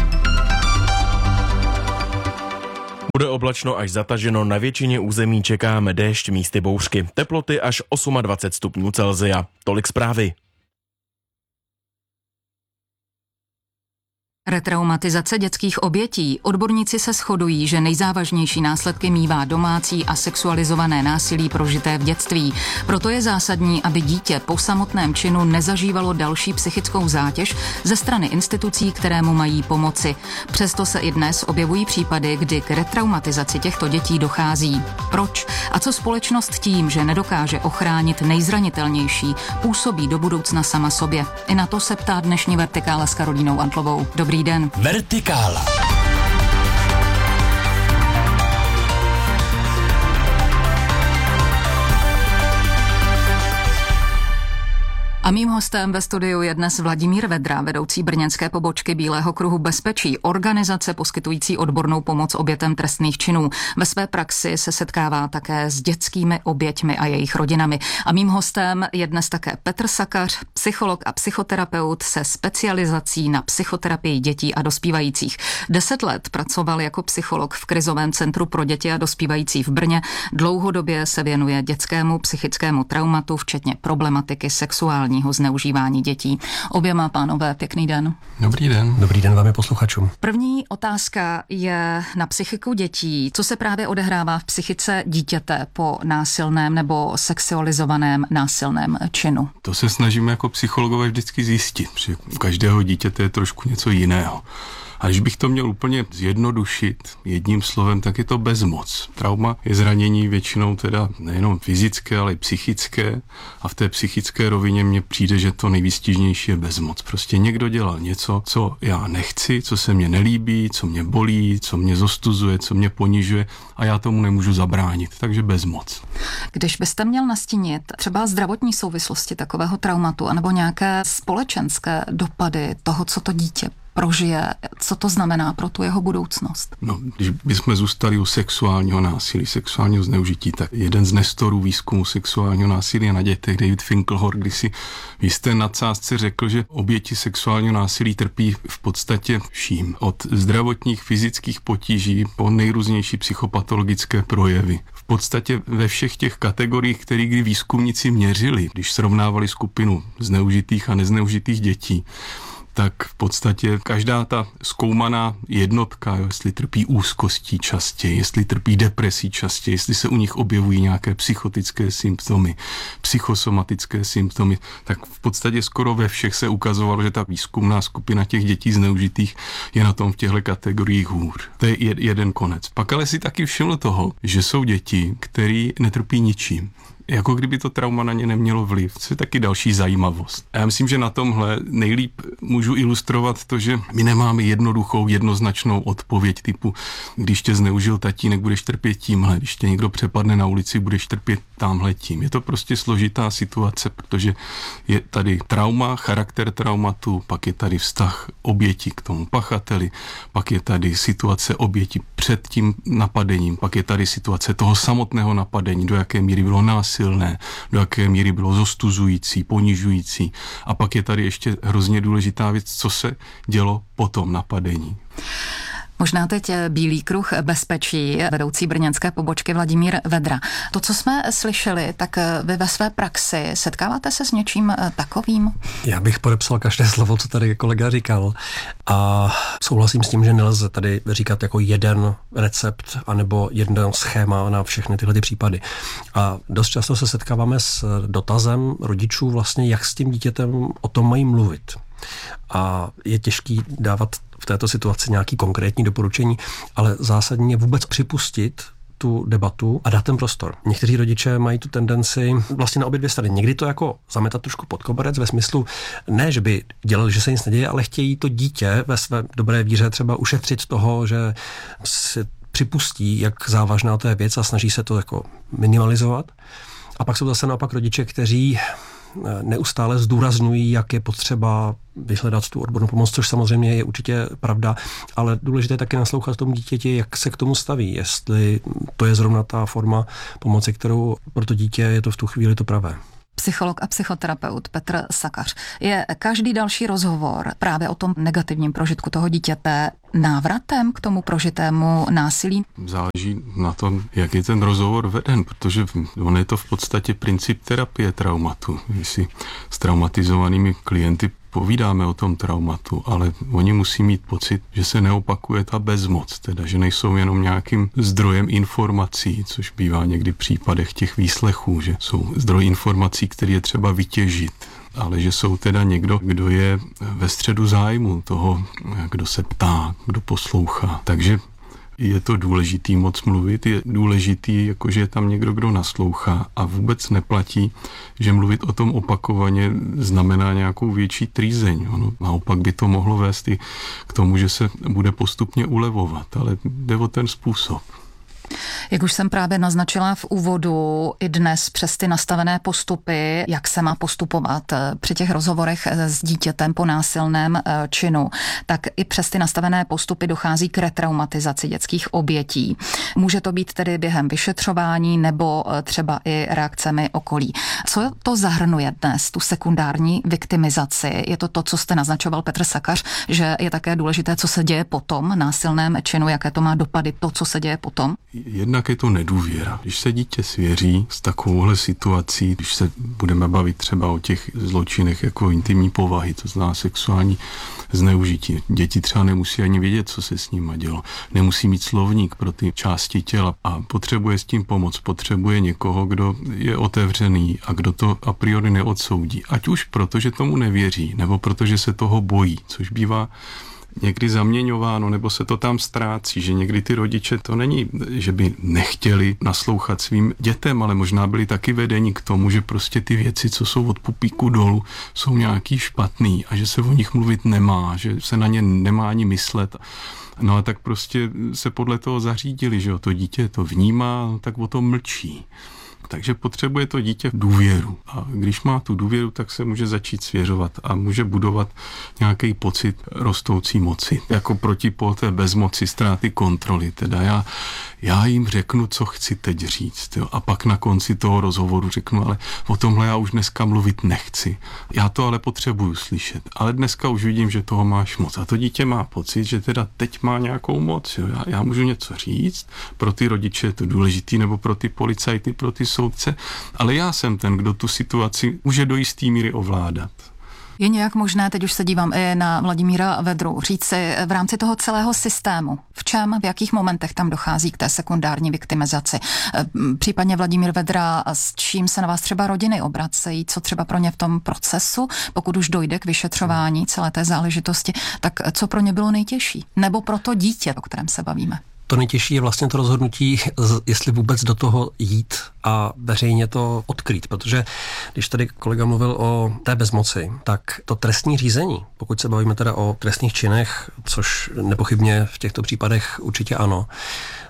Bude oblačno až zataženo, na většině území čekáme déšť, místy bouřky. Teploty až dvacet osm stupňů Celsia. Tolik zprávy. Retraumatizace dětských obětí. Odborníci se shodují, že nejzávažnější následky mívá domácí a sexualizované násilí prožité v dětství. Proto je zásadní, aby dítě po samotném činu nezažívalo další psychickou zátěž ze strany institucí, které mu mají pomoci. Přesto se i dnes objevují případy, kdy k retraumatizaci těchto dětí dochází. Proč? A co společnost tím, že nedokáže ochránit nejzranitelnější, působí do budoucna sama sobě? I na to se ptá dnešní Vertikála s Karolínou Antlovou. Dobrý den. Vertikála. A mým hostem ve studiu je dnes Vladimír Vedra, vedoucí brněnské pobočky Bílého kruhu bezpečí, organizace poskytující odbornou pomoc obětem trestných činů. Ve své praxi se setkává také s dětskými oběťmi a jejich rodinami. A mým hostem je dnes také Petr Sakař, psycholog a psychoterapeut se specializací na psychoterapii dětí a dospívajících. Deset let pracoval jako psycholog v krizovém centru pro děti a dospívající v Brně. Dlouhodobě se věnuje dětskému psychickému traumatu, včetně problematiky sexuální zneužívání dětí. Oběma pánové, pěkný den. Dobrý den. Dobrý den vám i posluchačům. První otázka je na psychiku dětí. Co se právě odehrává v psychice dítěte po násilném nebo sexualizovaném násilném činu? To se snažíme jako psychologové vždycky zjistit, že v každého dítěte je trošku něco jiného. A když bych to měl úplně zjednodušit jedním slovem, tak je to bezmoc. Trauma je zranění většinou teda nejenom fyzické, ale i psychické. A v té psychické rovině mně přijde, že to nejvýstižnější je bezmoc. Prostě někdo dělal něco, co já nechci, co se mně nelíbí, co mě bolí, co mě zostuzuje, co mě ponižuje a já tomu nemůžu zabránit. Takže bezmoc. Když byste měl nastínit třeba zdravotní souvislosti takového traumatu anebo nějaké společenské dopady toho, co to dítě prožije, co to znamená pro tu jeho budoucnost? No, když bychom zůstali u sexuálního násilí, sexuálního zneužití, tak jeden z nestorů výzkumu sexuálního násilí na dětech, David Finkelhor, kdysi v jisté nadsázce řekl, že oběti sexuálního násilí trpí v podstatě vším. Od zdravotních, fyzických potíží po nejrůznější psychopatologické projevy. V podstatě ve všech těch kategoriích, které kdy výzkumníci měřili, když srovnávali skupinu zneužitých a nezneužitých dětí, tak v podstatě každá ta zkoumaná jednotka, jo, jestli trpí úzkostí častěji, jestli trpí depresí častěji, jestli se u nich objevují nějaké psychotické symptomy, psychosomatické symptomy, tak v podstatě skoro ve všech se ukazovalo, že ta výzkumná skupina těch dětí zneužitých je na tom v těchto kategoriích hůř. To je jeden konec. Pak ale si taky všiml toho, že jsou děti, které netrpí ničím. Jako kdyby to trauma na ně nemělo vliv. Co je taky další zajímavost. A já myslím, že na tomhle nejlíp můžu ilustrovat to, že my nemáme jednoduchou, jednoznačnou odpověď typu, když tě zneužil tatínek, budeš trpět tímhle, když tě někdo přepadne na ulici, budeš trpět támhle tím. Je to prostě složitá situace, protože je tady trauma, charakter traumatu, pak je tady vztah oběti k tomu pachateli, pak je tady situace oběti před tím napadením, pak je tady situace toho samotného napadení, do jaké míry bylo násilí, násilné, do jaké míry bylo zostuzující, ponižující. A pak je tady ještě hrozně důležitá věc, co se dělo po tom napadení. Možná teď Bílý kruh bezpečí, vedoucí brněnské pobočky Vladimír Vedra. To, co jsme slyšeli, tak vy ve své praxi setkáváte se s něčím takovým? Já bych podepsal každé slovo, co tady kolega říkal, a souhlasím s tím, že nelze tady říkat jako jeden recept anebo jedno schéma na všechny tyhle ty případy. A dost často se setkáváme s dotazem rodičů vlastně, jak s tím dítětem o tom mají mluvit. A je těžký dávat v této situaci nějaký konkrétní doporučení, ale zásadně vůbec připustit tu debatu a dát ten prostor. Někteří rodiče mají tu tendenci vlastně na obě dvě strany. Někdy to jako zametat trošku pod koberec ve smyslu, ne, že by dělali, že se nic neděje, ale chtějí to dítě ve své dobré víře třeba ušetřit toho, že si připustí, jak závažná to je věc a snaží se to jako minimalizovat. A pak jsou zase naopak rodiče, kteří neustále zdůrazňují, jak je potřeba vyhledat tu odbornou pomoc, což samozřejmě je určitě pravda, ale důležité je taky naslouchat tomu dítěti, jak se k tomu staví, jestli to je zrovna ta forma pomoci, kterou pro to dítě je to v tu chvíli to pravé. Psycholog a psychoterapeut Petr Sakař. Je každý další rozhovor právě o tom negativním prožitku toho dítěte návratem k tomu prožitému násilí? Záleží na tom, jak je ten rozhovor veden, protože on je to v podstatě princip terapie traumatu. Když si s traumatizovanými klienty povídáme o tom traumatu, ale oni musí mít pocit, že se neopakuje ta bezmoc, teda že nejsou jenom nějakým zdrojem informací, což bývá někdy v případech těch výslechů, že jsou zdroj informací, který je třeba vytěžit, ale že jsou teda někdo, kdo je ve středu zájmu toho, kdo se ptá, kdo poslouchá. Takže je to důležitý moc mluvit, je důležitý, jakože je tam někdo, kdo naslouchá a vůbec neplatí, že mluvit o tom opakovaně znamená nějakou větší trýzeň. Ono, naopak by to mohlo vést i k tomu, že se bude postupně ulevovat, ale jde o ten způsob. Jak už jsem právě naznačila v úvodu, i dnes přes ty nastavené postupy, jak se má postupovat při těch rozhovorech s dítětem po násilném činu, tak i přes ty nastavené postupy dochází k retraumatizaci dětských obětí. Může to být tedy během vyšetřování nebo třeba i reakcemi okolí. Co to zahrnuje dnes, tu sekundární viktimizaci? Je to to, co jste naznačoval Petr Sakař, že je také důležité, co se děje po tom násilném činu, jaké to má dopady, to, co se děje potom? Jednak je to nedůvěra. Když se dítě svěří s takovouhle situací, když se budeme bavit třeba o těch zločinech jako intimní povahy, to znamená sexuální zneužití. Děti třeba nemusí ani vědět, co se s nimi dělo. Nemusí mít slovník pro ty části těla a potřebuje s tím pomoct. Potřebuje někoho, kdo je otevřený a kdo to a priori neodsoudí. Ať už proto, že tomu nevěří, nebo protože se toho bojí, což bývá někdy zaměňováno, nebo se to tam ztrácí, že někdy ty rodiče, to není, že by nechtěli naslouchat svým dětem, ale možná byli taky vedeni k tomu, že prostě ty věci, co jsou od pupíku dolů, jsou nějaký špatný a že se o nich mluvit nemá, že se na ně nemá ani myslet. No a tak prostě se podle toho zařídili, že to dítě to vnímá, tak o tom mlčí. Takže potřebuje to dítě důvěru. A když má tu důvěru, tak se může začít svěřovat a může budovat nějaký pocit rostoucí moci. Jako protipól té bezmoci, ztráty kontroly. Teda já, já jim řeknu, co chci teď říct. Jo. A pak na konci toho rozhovoru řeknu, ale o tomhle já už dneska mluvit nechci. Já to ale potřebuju slyšet. Ale dneska už vidím, že toho máš moc. A to dítě má pocit, že teda teď má nějakou moc. Jo. Já, já můžu něco říct. Pro ty rodiče je to důležitý, nebo pro ty policajty, pro ty soudce, ale já jsem ten, kdo tu situaci může do jistý míry ovládat. Je nějak možné, teď už se dívám i na Vladimíra Vedru, říci v rámci toho celého systému, v čem, v jakých momentech tam dochází k té sekundární viktimizaci? Případně Vladimír Vedra, s čím se na vás třeba rodiny obracejí, co třeba pro ně v tom procesu, pokud už dojde k vyšetřování celé té záležitosti, tak co pro ně bylo nejtěžší? Nebo pro to dítě, o kterém se bavíme? To nejtěžší je vlastně to rozhodnutí, jestli vůbec do toho jít a veřejně to odkrýt, protože když tady kolega mluvil o té bezmoci, tak to trestní řízení, pokud se bavíme teda o trestných činech, což nepochybně v těchto případech určitě ano,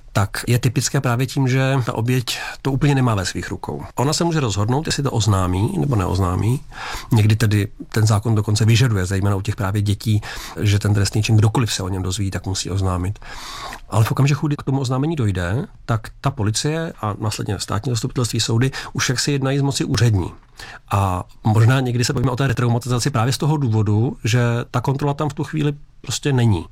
tak je typické právě tím, že ta oběť to úplně nemá ve svých rukou. Ona se může rozhodnout, jestli to oznámí nebo neoznámí. Někdy tedy ten zákon dokonce vyžaduje, zejména u těch právě dětí, že ten trestný čin, kdokoliv se o něm dozví, tak musí oznámit. Ale v okamžiku, kdy k tomu oznámení dojde, tak ta policie a následně státní zastupitelství, soudy už jak si jednají z moci úřední. A možná někdy se bavíme o té retraumatizaci právě z toho důvodu, že ta kontrola tam v tu chvíli prostě není.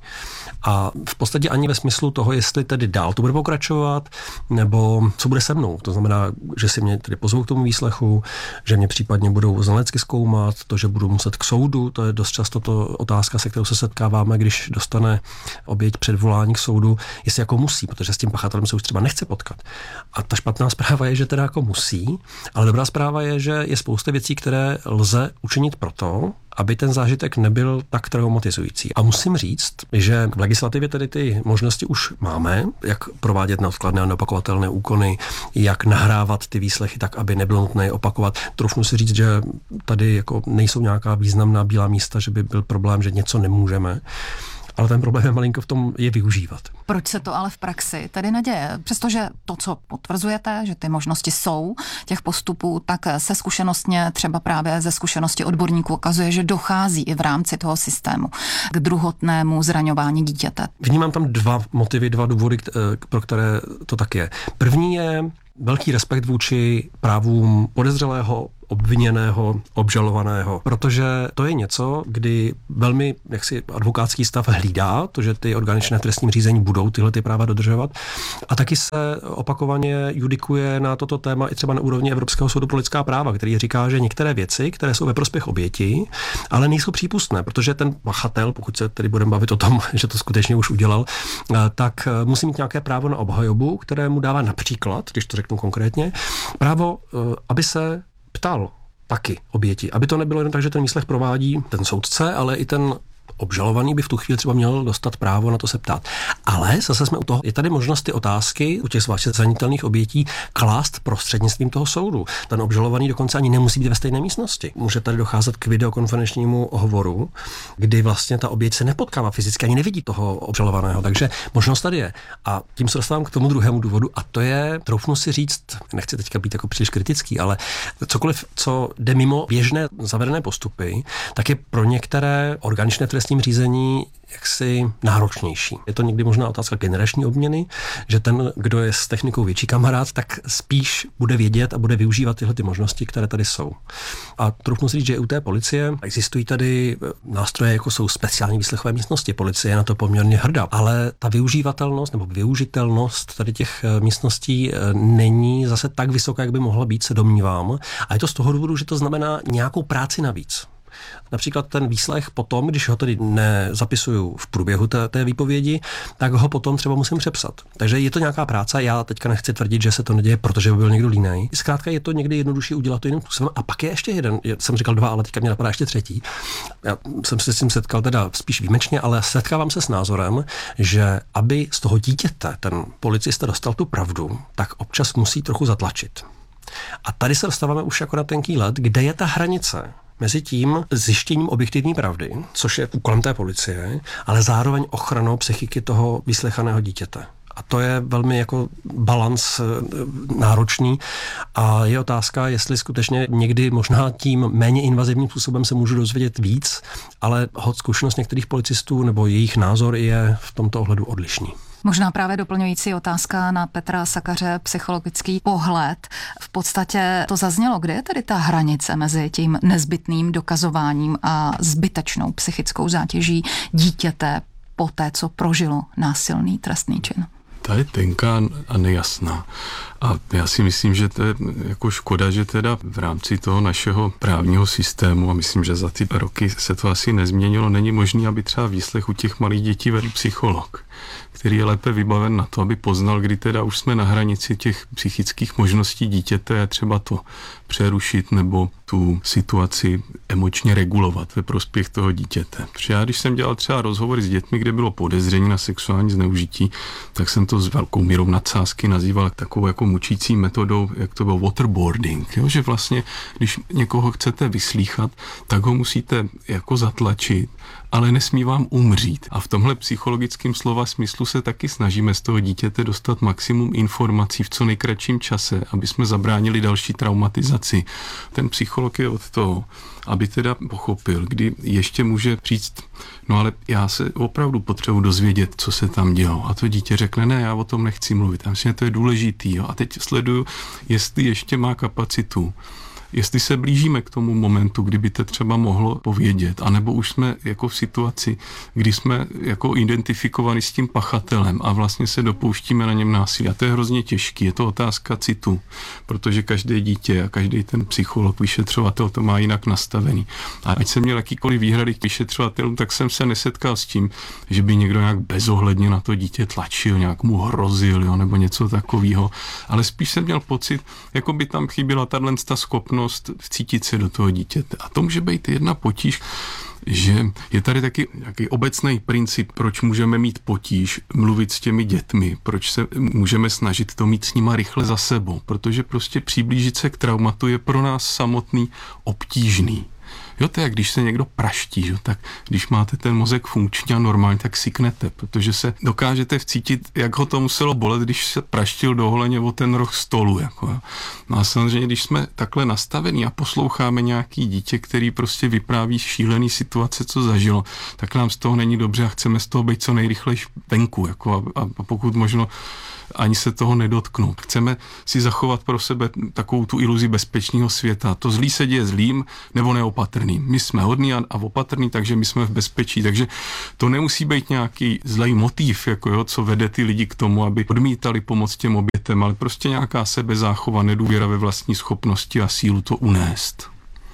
A v podstatě ani ve smyslu toho, jestli tedy dál to bude pokračovat, nebo co bude se mnou. To znamená, že si mě tedy pozvou k tomu výslechu, že mě případně budou znalecky zkoumat, to, že budu muset k soudu, to je dost často to otázka, se kterou se setkáváme, když dostane oběť předvolání k soudu, jestli jako musí, protože s tím pachatelem se už třeba nechce potkat. A ta špatná zpráva je, že teda jako musí, ale dobrá zpráva je, že je spousta věcí, které lze učinit proto, aby ten zážitek nebyl tak traumatizující. A musím říct, že v legislativě tedy ty možnosti už máme, jak provádět neodkladné a neopakovatelné úkony, jak nahrávat ty výslechy tak, aby nebylo nutné je opakovat. Troufnu si říct, že tady jako nejsou nějaká významná bílá místa, že by byl problém, že něco nemůžeme. Ale ten problém je malinko v tom je využívat. Proč se to ale v praxi tedy neděje? Přestože to, co potvrzujete, že ty možnosti jsou těch postupů, tak se zkušenostně, třeba právě ze zkušenosti odborníků ukazuje, že dochází i v rámci toho systému k druhotnému zraňování dítěte. Vnímám tam dva motivy, dva důvody, pro které to tak je. První je velký respekt vůči právům podezřelého, obviněného, obžalovaného, protože to je něco, kdy velmi jaksi advokátský stav hlídá to, že ty orgány činné v trestním řízení budou tyhle ty práva dodržovat. A taky se opakovaně judikuje na toto téma i třeba na úrovni Evropského soudu pro lidská práva, který říká, že některé věci, které jsou ve prospěch oběti, ale nejsou přípustné, protože ten pachatel, pokud se tedy budeme bavit o tom, že to skutečně už udělal, tak musí mít nějaké právo na obhajobu, které mu dává například, když to řeknu konkrétně, právo, aby se ptal taky oběti. Aby to nebylo jen tak, že ten výslech provádí ten soudce, ale i ten obžalovaný by v tu chvíli třeba měl dostat právo na to se ptát. Ale zase jsme u toho, je tady možnost ty otázky u těch zvláště zranitelných obětí klást prostřednictvím toho soudu. Ten obžalovaný dokonce ani nemusí být ve stejné místnosti. Může tady docházet k videokonferenčnímu hovoru, kdy vlastně ta oběť se nepotkává fyzicky, ani nevidí toho obžalovaného. Takže možnost tady je. A tím se dostávám k tomu druhému důvodu, a to je, troufnu si říct, nechci teďka být jako příliš kritický, ale cokoliv, co jde mimo běžné zavedené postupy, tak je pro některé organičné trestní řízení jaksi náročnější. Je to někdy možná otázka generační obměny, že ten, kdo je s technikou větší kamarád, tak spíš bude vědět a bude využívat tyhle ty možnosti, které tady jsou. A troufnu si říct, že u té policie existují tady nástroje, jako jsou speciální výslechové místnosti. Policie je na to poměrně hrdá, ale ta využívatelnost nebo využitelnost tady těch místností není zase tak vysoká, jak by mohla být, se domnívám. A je to z toho důvodu, že to znamená nějakou práci navíc. Například ten výslech potom, když ho tedy nezapisuju v průběhu té, té výpovědi, tak ho potom třeba musím přepsat. Takže je to nějaká práce, já teďka nechci tvrdit, že se to neděje, protože by byl někdo línej. Zkrátka je to někdy jednodušší udělat to jiným způsobem. A pak je ještě jeden, já jsem říkal dva, ale teďka mě napadá ještě třetí. Já jsem se s tím setkal teda spíš výjimečně, ale setkávám se s názorem, že aby z toho dítěte ten policista dostal tu pravdu, tak občas musí trochu zatlačit. A tady se dostáváme už jako na tenký led, kde je ta hranice mezi tím zjištěním objektivní pravdy, což je úkolem té policie, ale zároveň ochranou psychiky toho vyslechaného dítěte. A to je velmi jako balans náročný a je otázka, jestli skutečně někdy možná tím méně invazivním způsobem se můžu dozvědět víc, ale hod zkušenost některých policistů nebo jejich názor je v tomto ohledu odlišný. Možná právě doplňující otázka na Petra Sakaře, psychologický pohled. V podstatě to zaznělo, kde je tedy ta hranice mezi tím nezbytným dokazováním a zbytečnou psychickou zátěží dítěte po té, co prožilo násilný trestný čin? Ta je tenká a nejasná. A já si myslím, že to je jako škoda, že teda v rámci toho našeho právního systému, a myslím, že za ty roky se to asi nezměnilo, není možný, aby třeba výslech u těch malých dětí vedl psycholog, který je lépe vybaven na to, aby poznal, kdy teda už jsme na hranici těch psychických možností dítěte a třeba to přerušit nebo tu situaci emočně regulovat ve prospěch toho dítěte. Protože já, když jsem dělal třeba rozhovory s dětmi, kde bylo podezření na sexuální zneužití, tak jsem to s velkou mírou nadsázky nazýval takovou jako mučící metodou, jak to byl waterboarding, jo? Že vlastně, když někoho chcete vyslýchat, tak ho musíte jako zatlačit, ale nesmí vám umřít. A v tomhle psychologickém slova smyslu se taky snažíme z toho dítěte dostat maximum informací v co nejkratším čase, aby jsme zabránili další traumatizaci. Ten psycholog je od toho, aby teda pochopil, kdy ještě může říct, no ale já se opravdu potřebuji dozvědět, co se tam dělo. A to dítě řekne, ne, já o tom nechci mluvit. Já myslím, že to je důležitý. Jo. A teď sleduju, jestli ještě má kapacitu. Jestli se blížíme k tomu momentu, kdyby to třeba mohlo povědět, anebo už jsme jako v situaci, kdy jsme jako identifikovaní s tím pachatelem a vlastně se dopouštíme na něm násilí. A to je hrozně těžký, je to otázka citu, protože každé dítě a každý ten psycholog, vyšetřovatel to má jinak nastavený. A ať jsem měl jakýkoliv výhrady k vyšetřovatelům, tak jsem se nesetkal s tím, že by někdo nějak bezohledně na to dítě tlačil, nějak mu hrozil, jo, nebo něco takového. Ale spíš jsem měl pocit, jako by tam chyběla tato schopnost vcítit se do toho dítěte. A to může být jedna potíž, že je tady taky nějaký obecný princip, proč můžeme mít potíž mluvit s těmi dětmi, proč se můžeme snažit to mít s nima rychle za sebou, protože prostě přiblížit se k traumatu je pro nás samotný obtížný. Jo, to je jak když se někdo praští, jo, tak když máte ten mozek funkční a normální, tak siknete, protože se dokážete vcítit, jak ho to muselo bolet, když se praštil doholeně o ten roh stolu. Jako, jo. No a samozřejmě, když jsme takhle nastavení a posloucháme nějaký dítě, který prostě vypráví šílený situace, co zažilo, tak nám z toho není dobře a chceme z toho být co nejrychleji venku. Jako, a, a pokud možno ani se toho nedotknout. Chceme si zachovat pro sebe takovou tu iluzi bezpečného světa. To zlý se děje zlým nebo neopatrným. My jsme hodní a, a opatrní, takže my jsme v bezpečí. Takže to nemusí být nějaký zlej motiv, jako jo, co vede ty lidi k tomu, aby odmítali pomoc těm obětem, ale prostě nějaká sebezáchova, nedůvěra ve vlastní schopnosti a sílu to unést.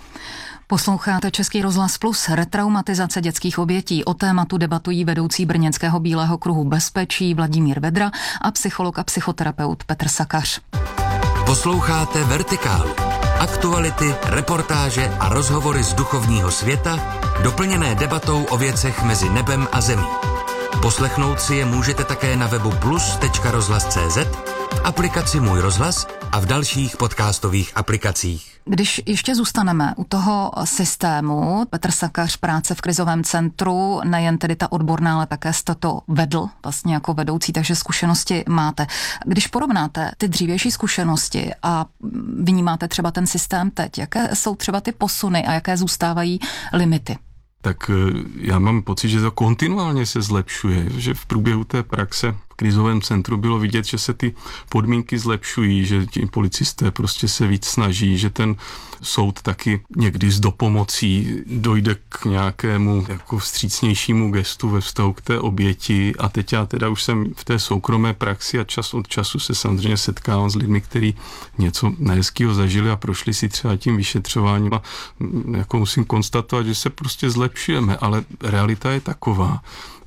Posloucháte Český rozhlas Plus, retraumatizace dětských obětí. O tématu debatují vedoucí brněnského Bílého kruhu Bezpečí Vladimír Vedra a psycholog a psychoterapeut Petr Sakař. Posloucháte Vertikálu. Aktuality, reportáže a rozhovory z duchovního světa, doplněné debatou o věcech mezi nebem a zemí. Poslechnout si je můžete také na webu plus tečka rozhlas tečka cé zet, v aplikaci Můj rozhlas a v dalších podcastových aplikacích. Když ještě zůstaneme u toho systému, Petr Sakař, práce v krizovém centru, nejen tedy ta odborná, ale také jste to vedl vlastně jako vedoucí, takže zkušenosti máte. Když porovnáte ty dřívější zkušenosti a vnímáte třeba ten systém teď, jaké jsou třeba ty posuny a jaké zůstávají limity? Tak já mám pocit, že to kontinuálně se zlepšuje, že v průběhu té praxe v krizovém centru bylo vidět, že se ty podmínky zlepšují, že ti policisté prostě se víc snaží, že ten soud taky někdy s dopomocí dojde k nějakému jako vstřícnějšímu gestu ve vztahu k té oběti. A teď já teda už jsem v té soukromé praxi a čas od času se samozřejmě setkávám s lidmi, kteří něco nehezkého zažili a prošli si třeba tím vyšetřováním a jako musím konstatovat, že se prostě zlepšujeme, ale realita je taková,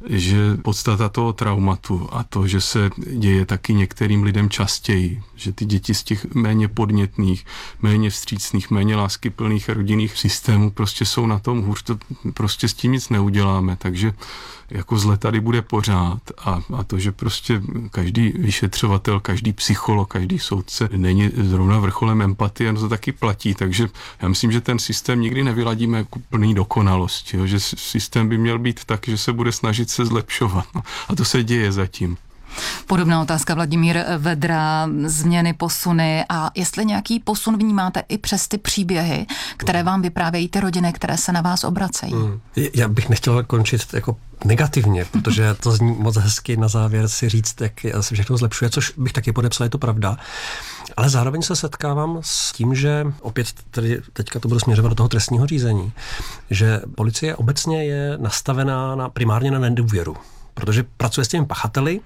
že podstata toho traumatu a to, že se děje taky některým lidem častěji, že ty děti z těch méně podnětných, méně vstřícných, méně láskyplných rodinných systémů prostě jsou na tom hůř, to prostě s tím nic neuděláme, takže jako zle tady bude pořád a, a to, že prostě každý vyšetřovatel, každý psycholog, každý soudce není zrovna vrcholem empatie, no to taky platí, takže já myslím, že ten systém nikdy nevyladíme jako plný dokonalosti, jo? Že systém by měl být tak, že se bude snažit se zlepšovat, no. A to se děje zatím. Podobná otázka Vladimír Vedra, změny, posuny a jestli nějaký posun vnímáte i přes ty příběhy, které vám vyprávějí ty rodiny, které se na vás obracejí. Hmm. Já bych nechtěl končit jako negativně, protože to zní moc hezky na závěr si říct, jak se všechno zlepšuje, což bych taky podepsal, je to pravda. Ale zároveň se setkávám s tím, že opět tady teďka to budu směřovat do toho trestního řízení, že policie obecně je nastavená na, primárně na nedůvěru, protože pracuje s těmi pachateli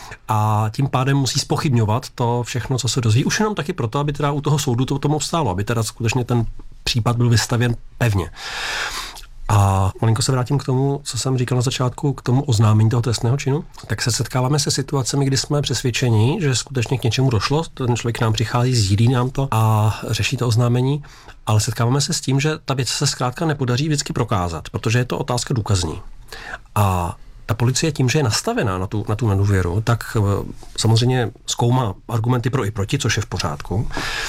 a tím pádem musí zpochybňovat to všechno, co se dozví. Už jenom taky proto, aby teda u toho soudu to tomu stálo, aby teda skutečně ten případ byl vystavěn pevně. A malinko se vrátím k tomu, co jsem říkal na začátku, k tomu oznámení toho trestného činu, tak se setkáváme se situacemi, kdy jsme přesvědčeni, že skutečně k něčemu došlo, ten člověk k nám přichází, sdílí nám to a řeší to oznámení, ale setkáváme se s tím, že ta věc se zkrátka nepodaří vždycky prokázat, protože je to otázka důkazní. A ta policie tím, že je nastavená na tu, na tu nedůvěru, tak samozřejmě zkoumá argumenty pro i proti, což je v pořádku.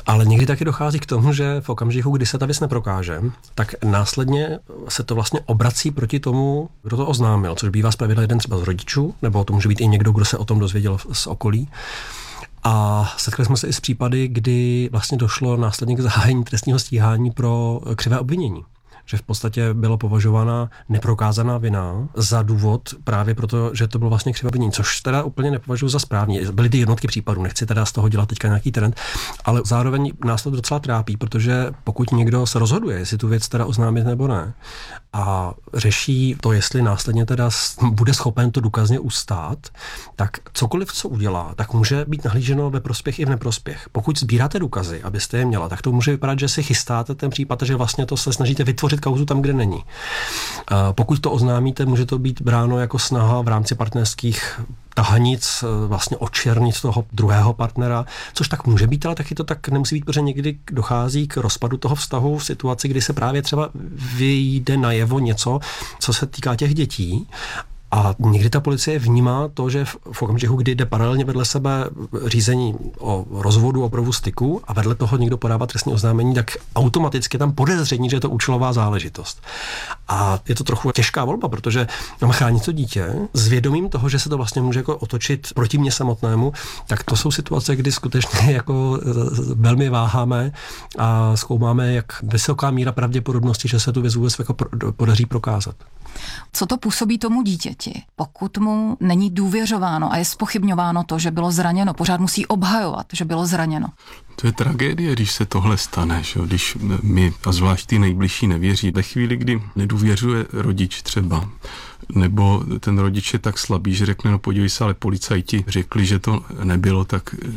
Ale někdy taky dochází k tomu, že v okamžiku, kdy se ta věc neprokáže, tak následně se to vlastně obrací proti tomu, kdo to oznámil, což bývá zpravidla jeden třeba z rodičů, nebo to může být i někdo, kdo se o tom dozvěděl z okolí. A setkali jsme se i s případy, kdy vlastně došlo následně k zahájení trestního stíhání pro křivé obvinění. Že v podstatě byla považována neprokázaná vina za důvod právě proto, že to bylo vlastně křivé obvinění, což teda úplně nepovažuji za správně. Byly ty jednotky případů, nechci teda z toho dělat teďka nějaký trend, ale zároveň nás to docela trápí, protože pokud někdo se rozhoduje, jestli tu věc teda oznámit nebo ne, a řeší to, jestli následně teda bude schopen to důkazně ustát, tak cokoliv, co udělá, tak může být nahlíženo ve prospěch i v neprospěch. Pokud sbíráte důkazy, abyste je měla, tak to může vypadat, že si chystáte ten případ, že vlastně to se snažíte vytvořit kauzu tam, kde není. Pokud to oznámíte, může to být bráno jako snaha v rámci partnerských tahanic vlastně očernit toho druhého partnera, což tak může být, ale taky to tak nemusí být, protože někdy dochází k rozpadu toho vztahu v situaci, kdy se právě třeba vyjde najevo něco, co se týká těch dětí. A někdy ta policie vnímá to, že v okamžiku, kdy jde paralelně vedle sebe řízení o rozvodu, o provozu styku a vedle toho někdo podává trestní oznámení, tak automaticky tam podezření, že je to účelová záležitost. A je to trochu těžká volba, protože mám chránit to dítě s vědomím toho, že se to vlastně může jako otočit proti mně samotnému, tak to jsou situace, kdy skutečně jako velmi váháme a zkoumáme, jak vysoká míra pravděpodobnosti, že se tu věc vůbec jako podaří prokázat. Co to působí tomu dítěti, pokud mu není důvěřováno a je zpochybňováno to, že bylo zraněno, pořád musí obhajovat, že bylo zraněno? To je tragédie, když se tohle stane, že? Když mi, a zvlášť ty nejbližší, nevěří. Ve chvíli, kdy nedůvěřuje rodič třeba, nebo ten rodič je tak slabý, že řekne, no podívej se, ale policajti řekli, že to nebylo, tak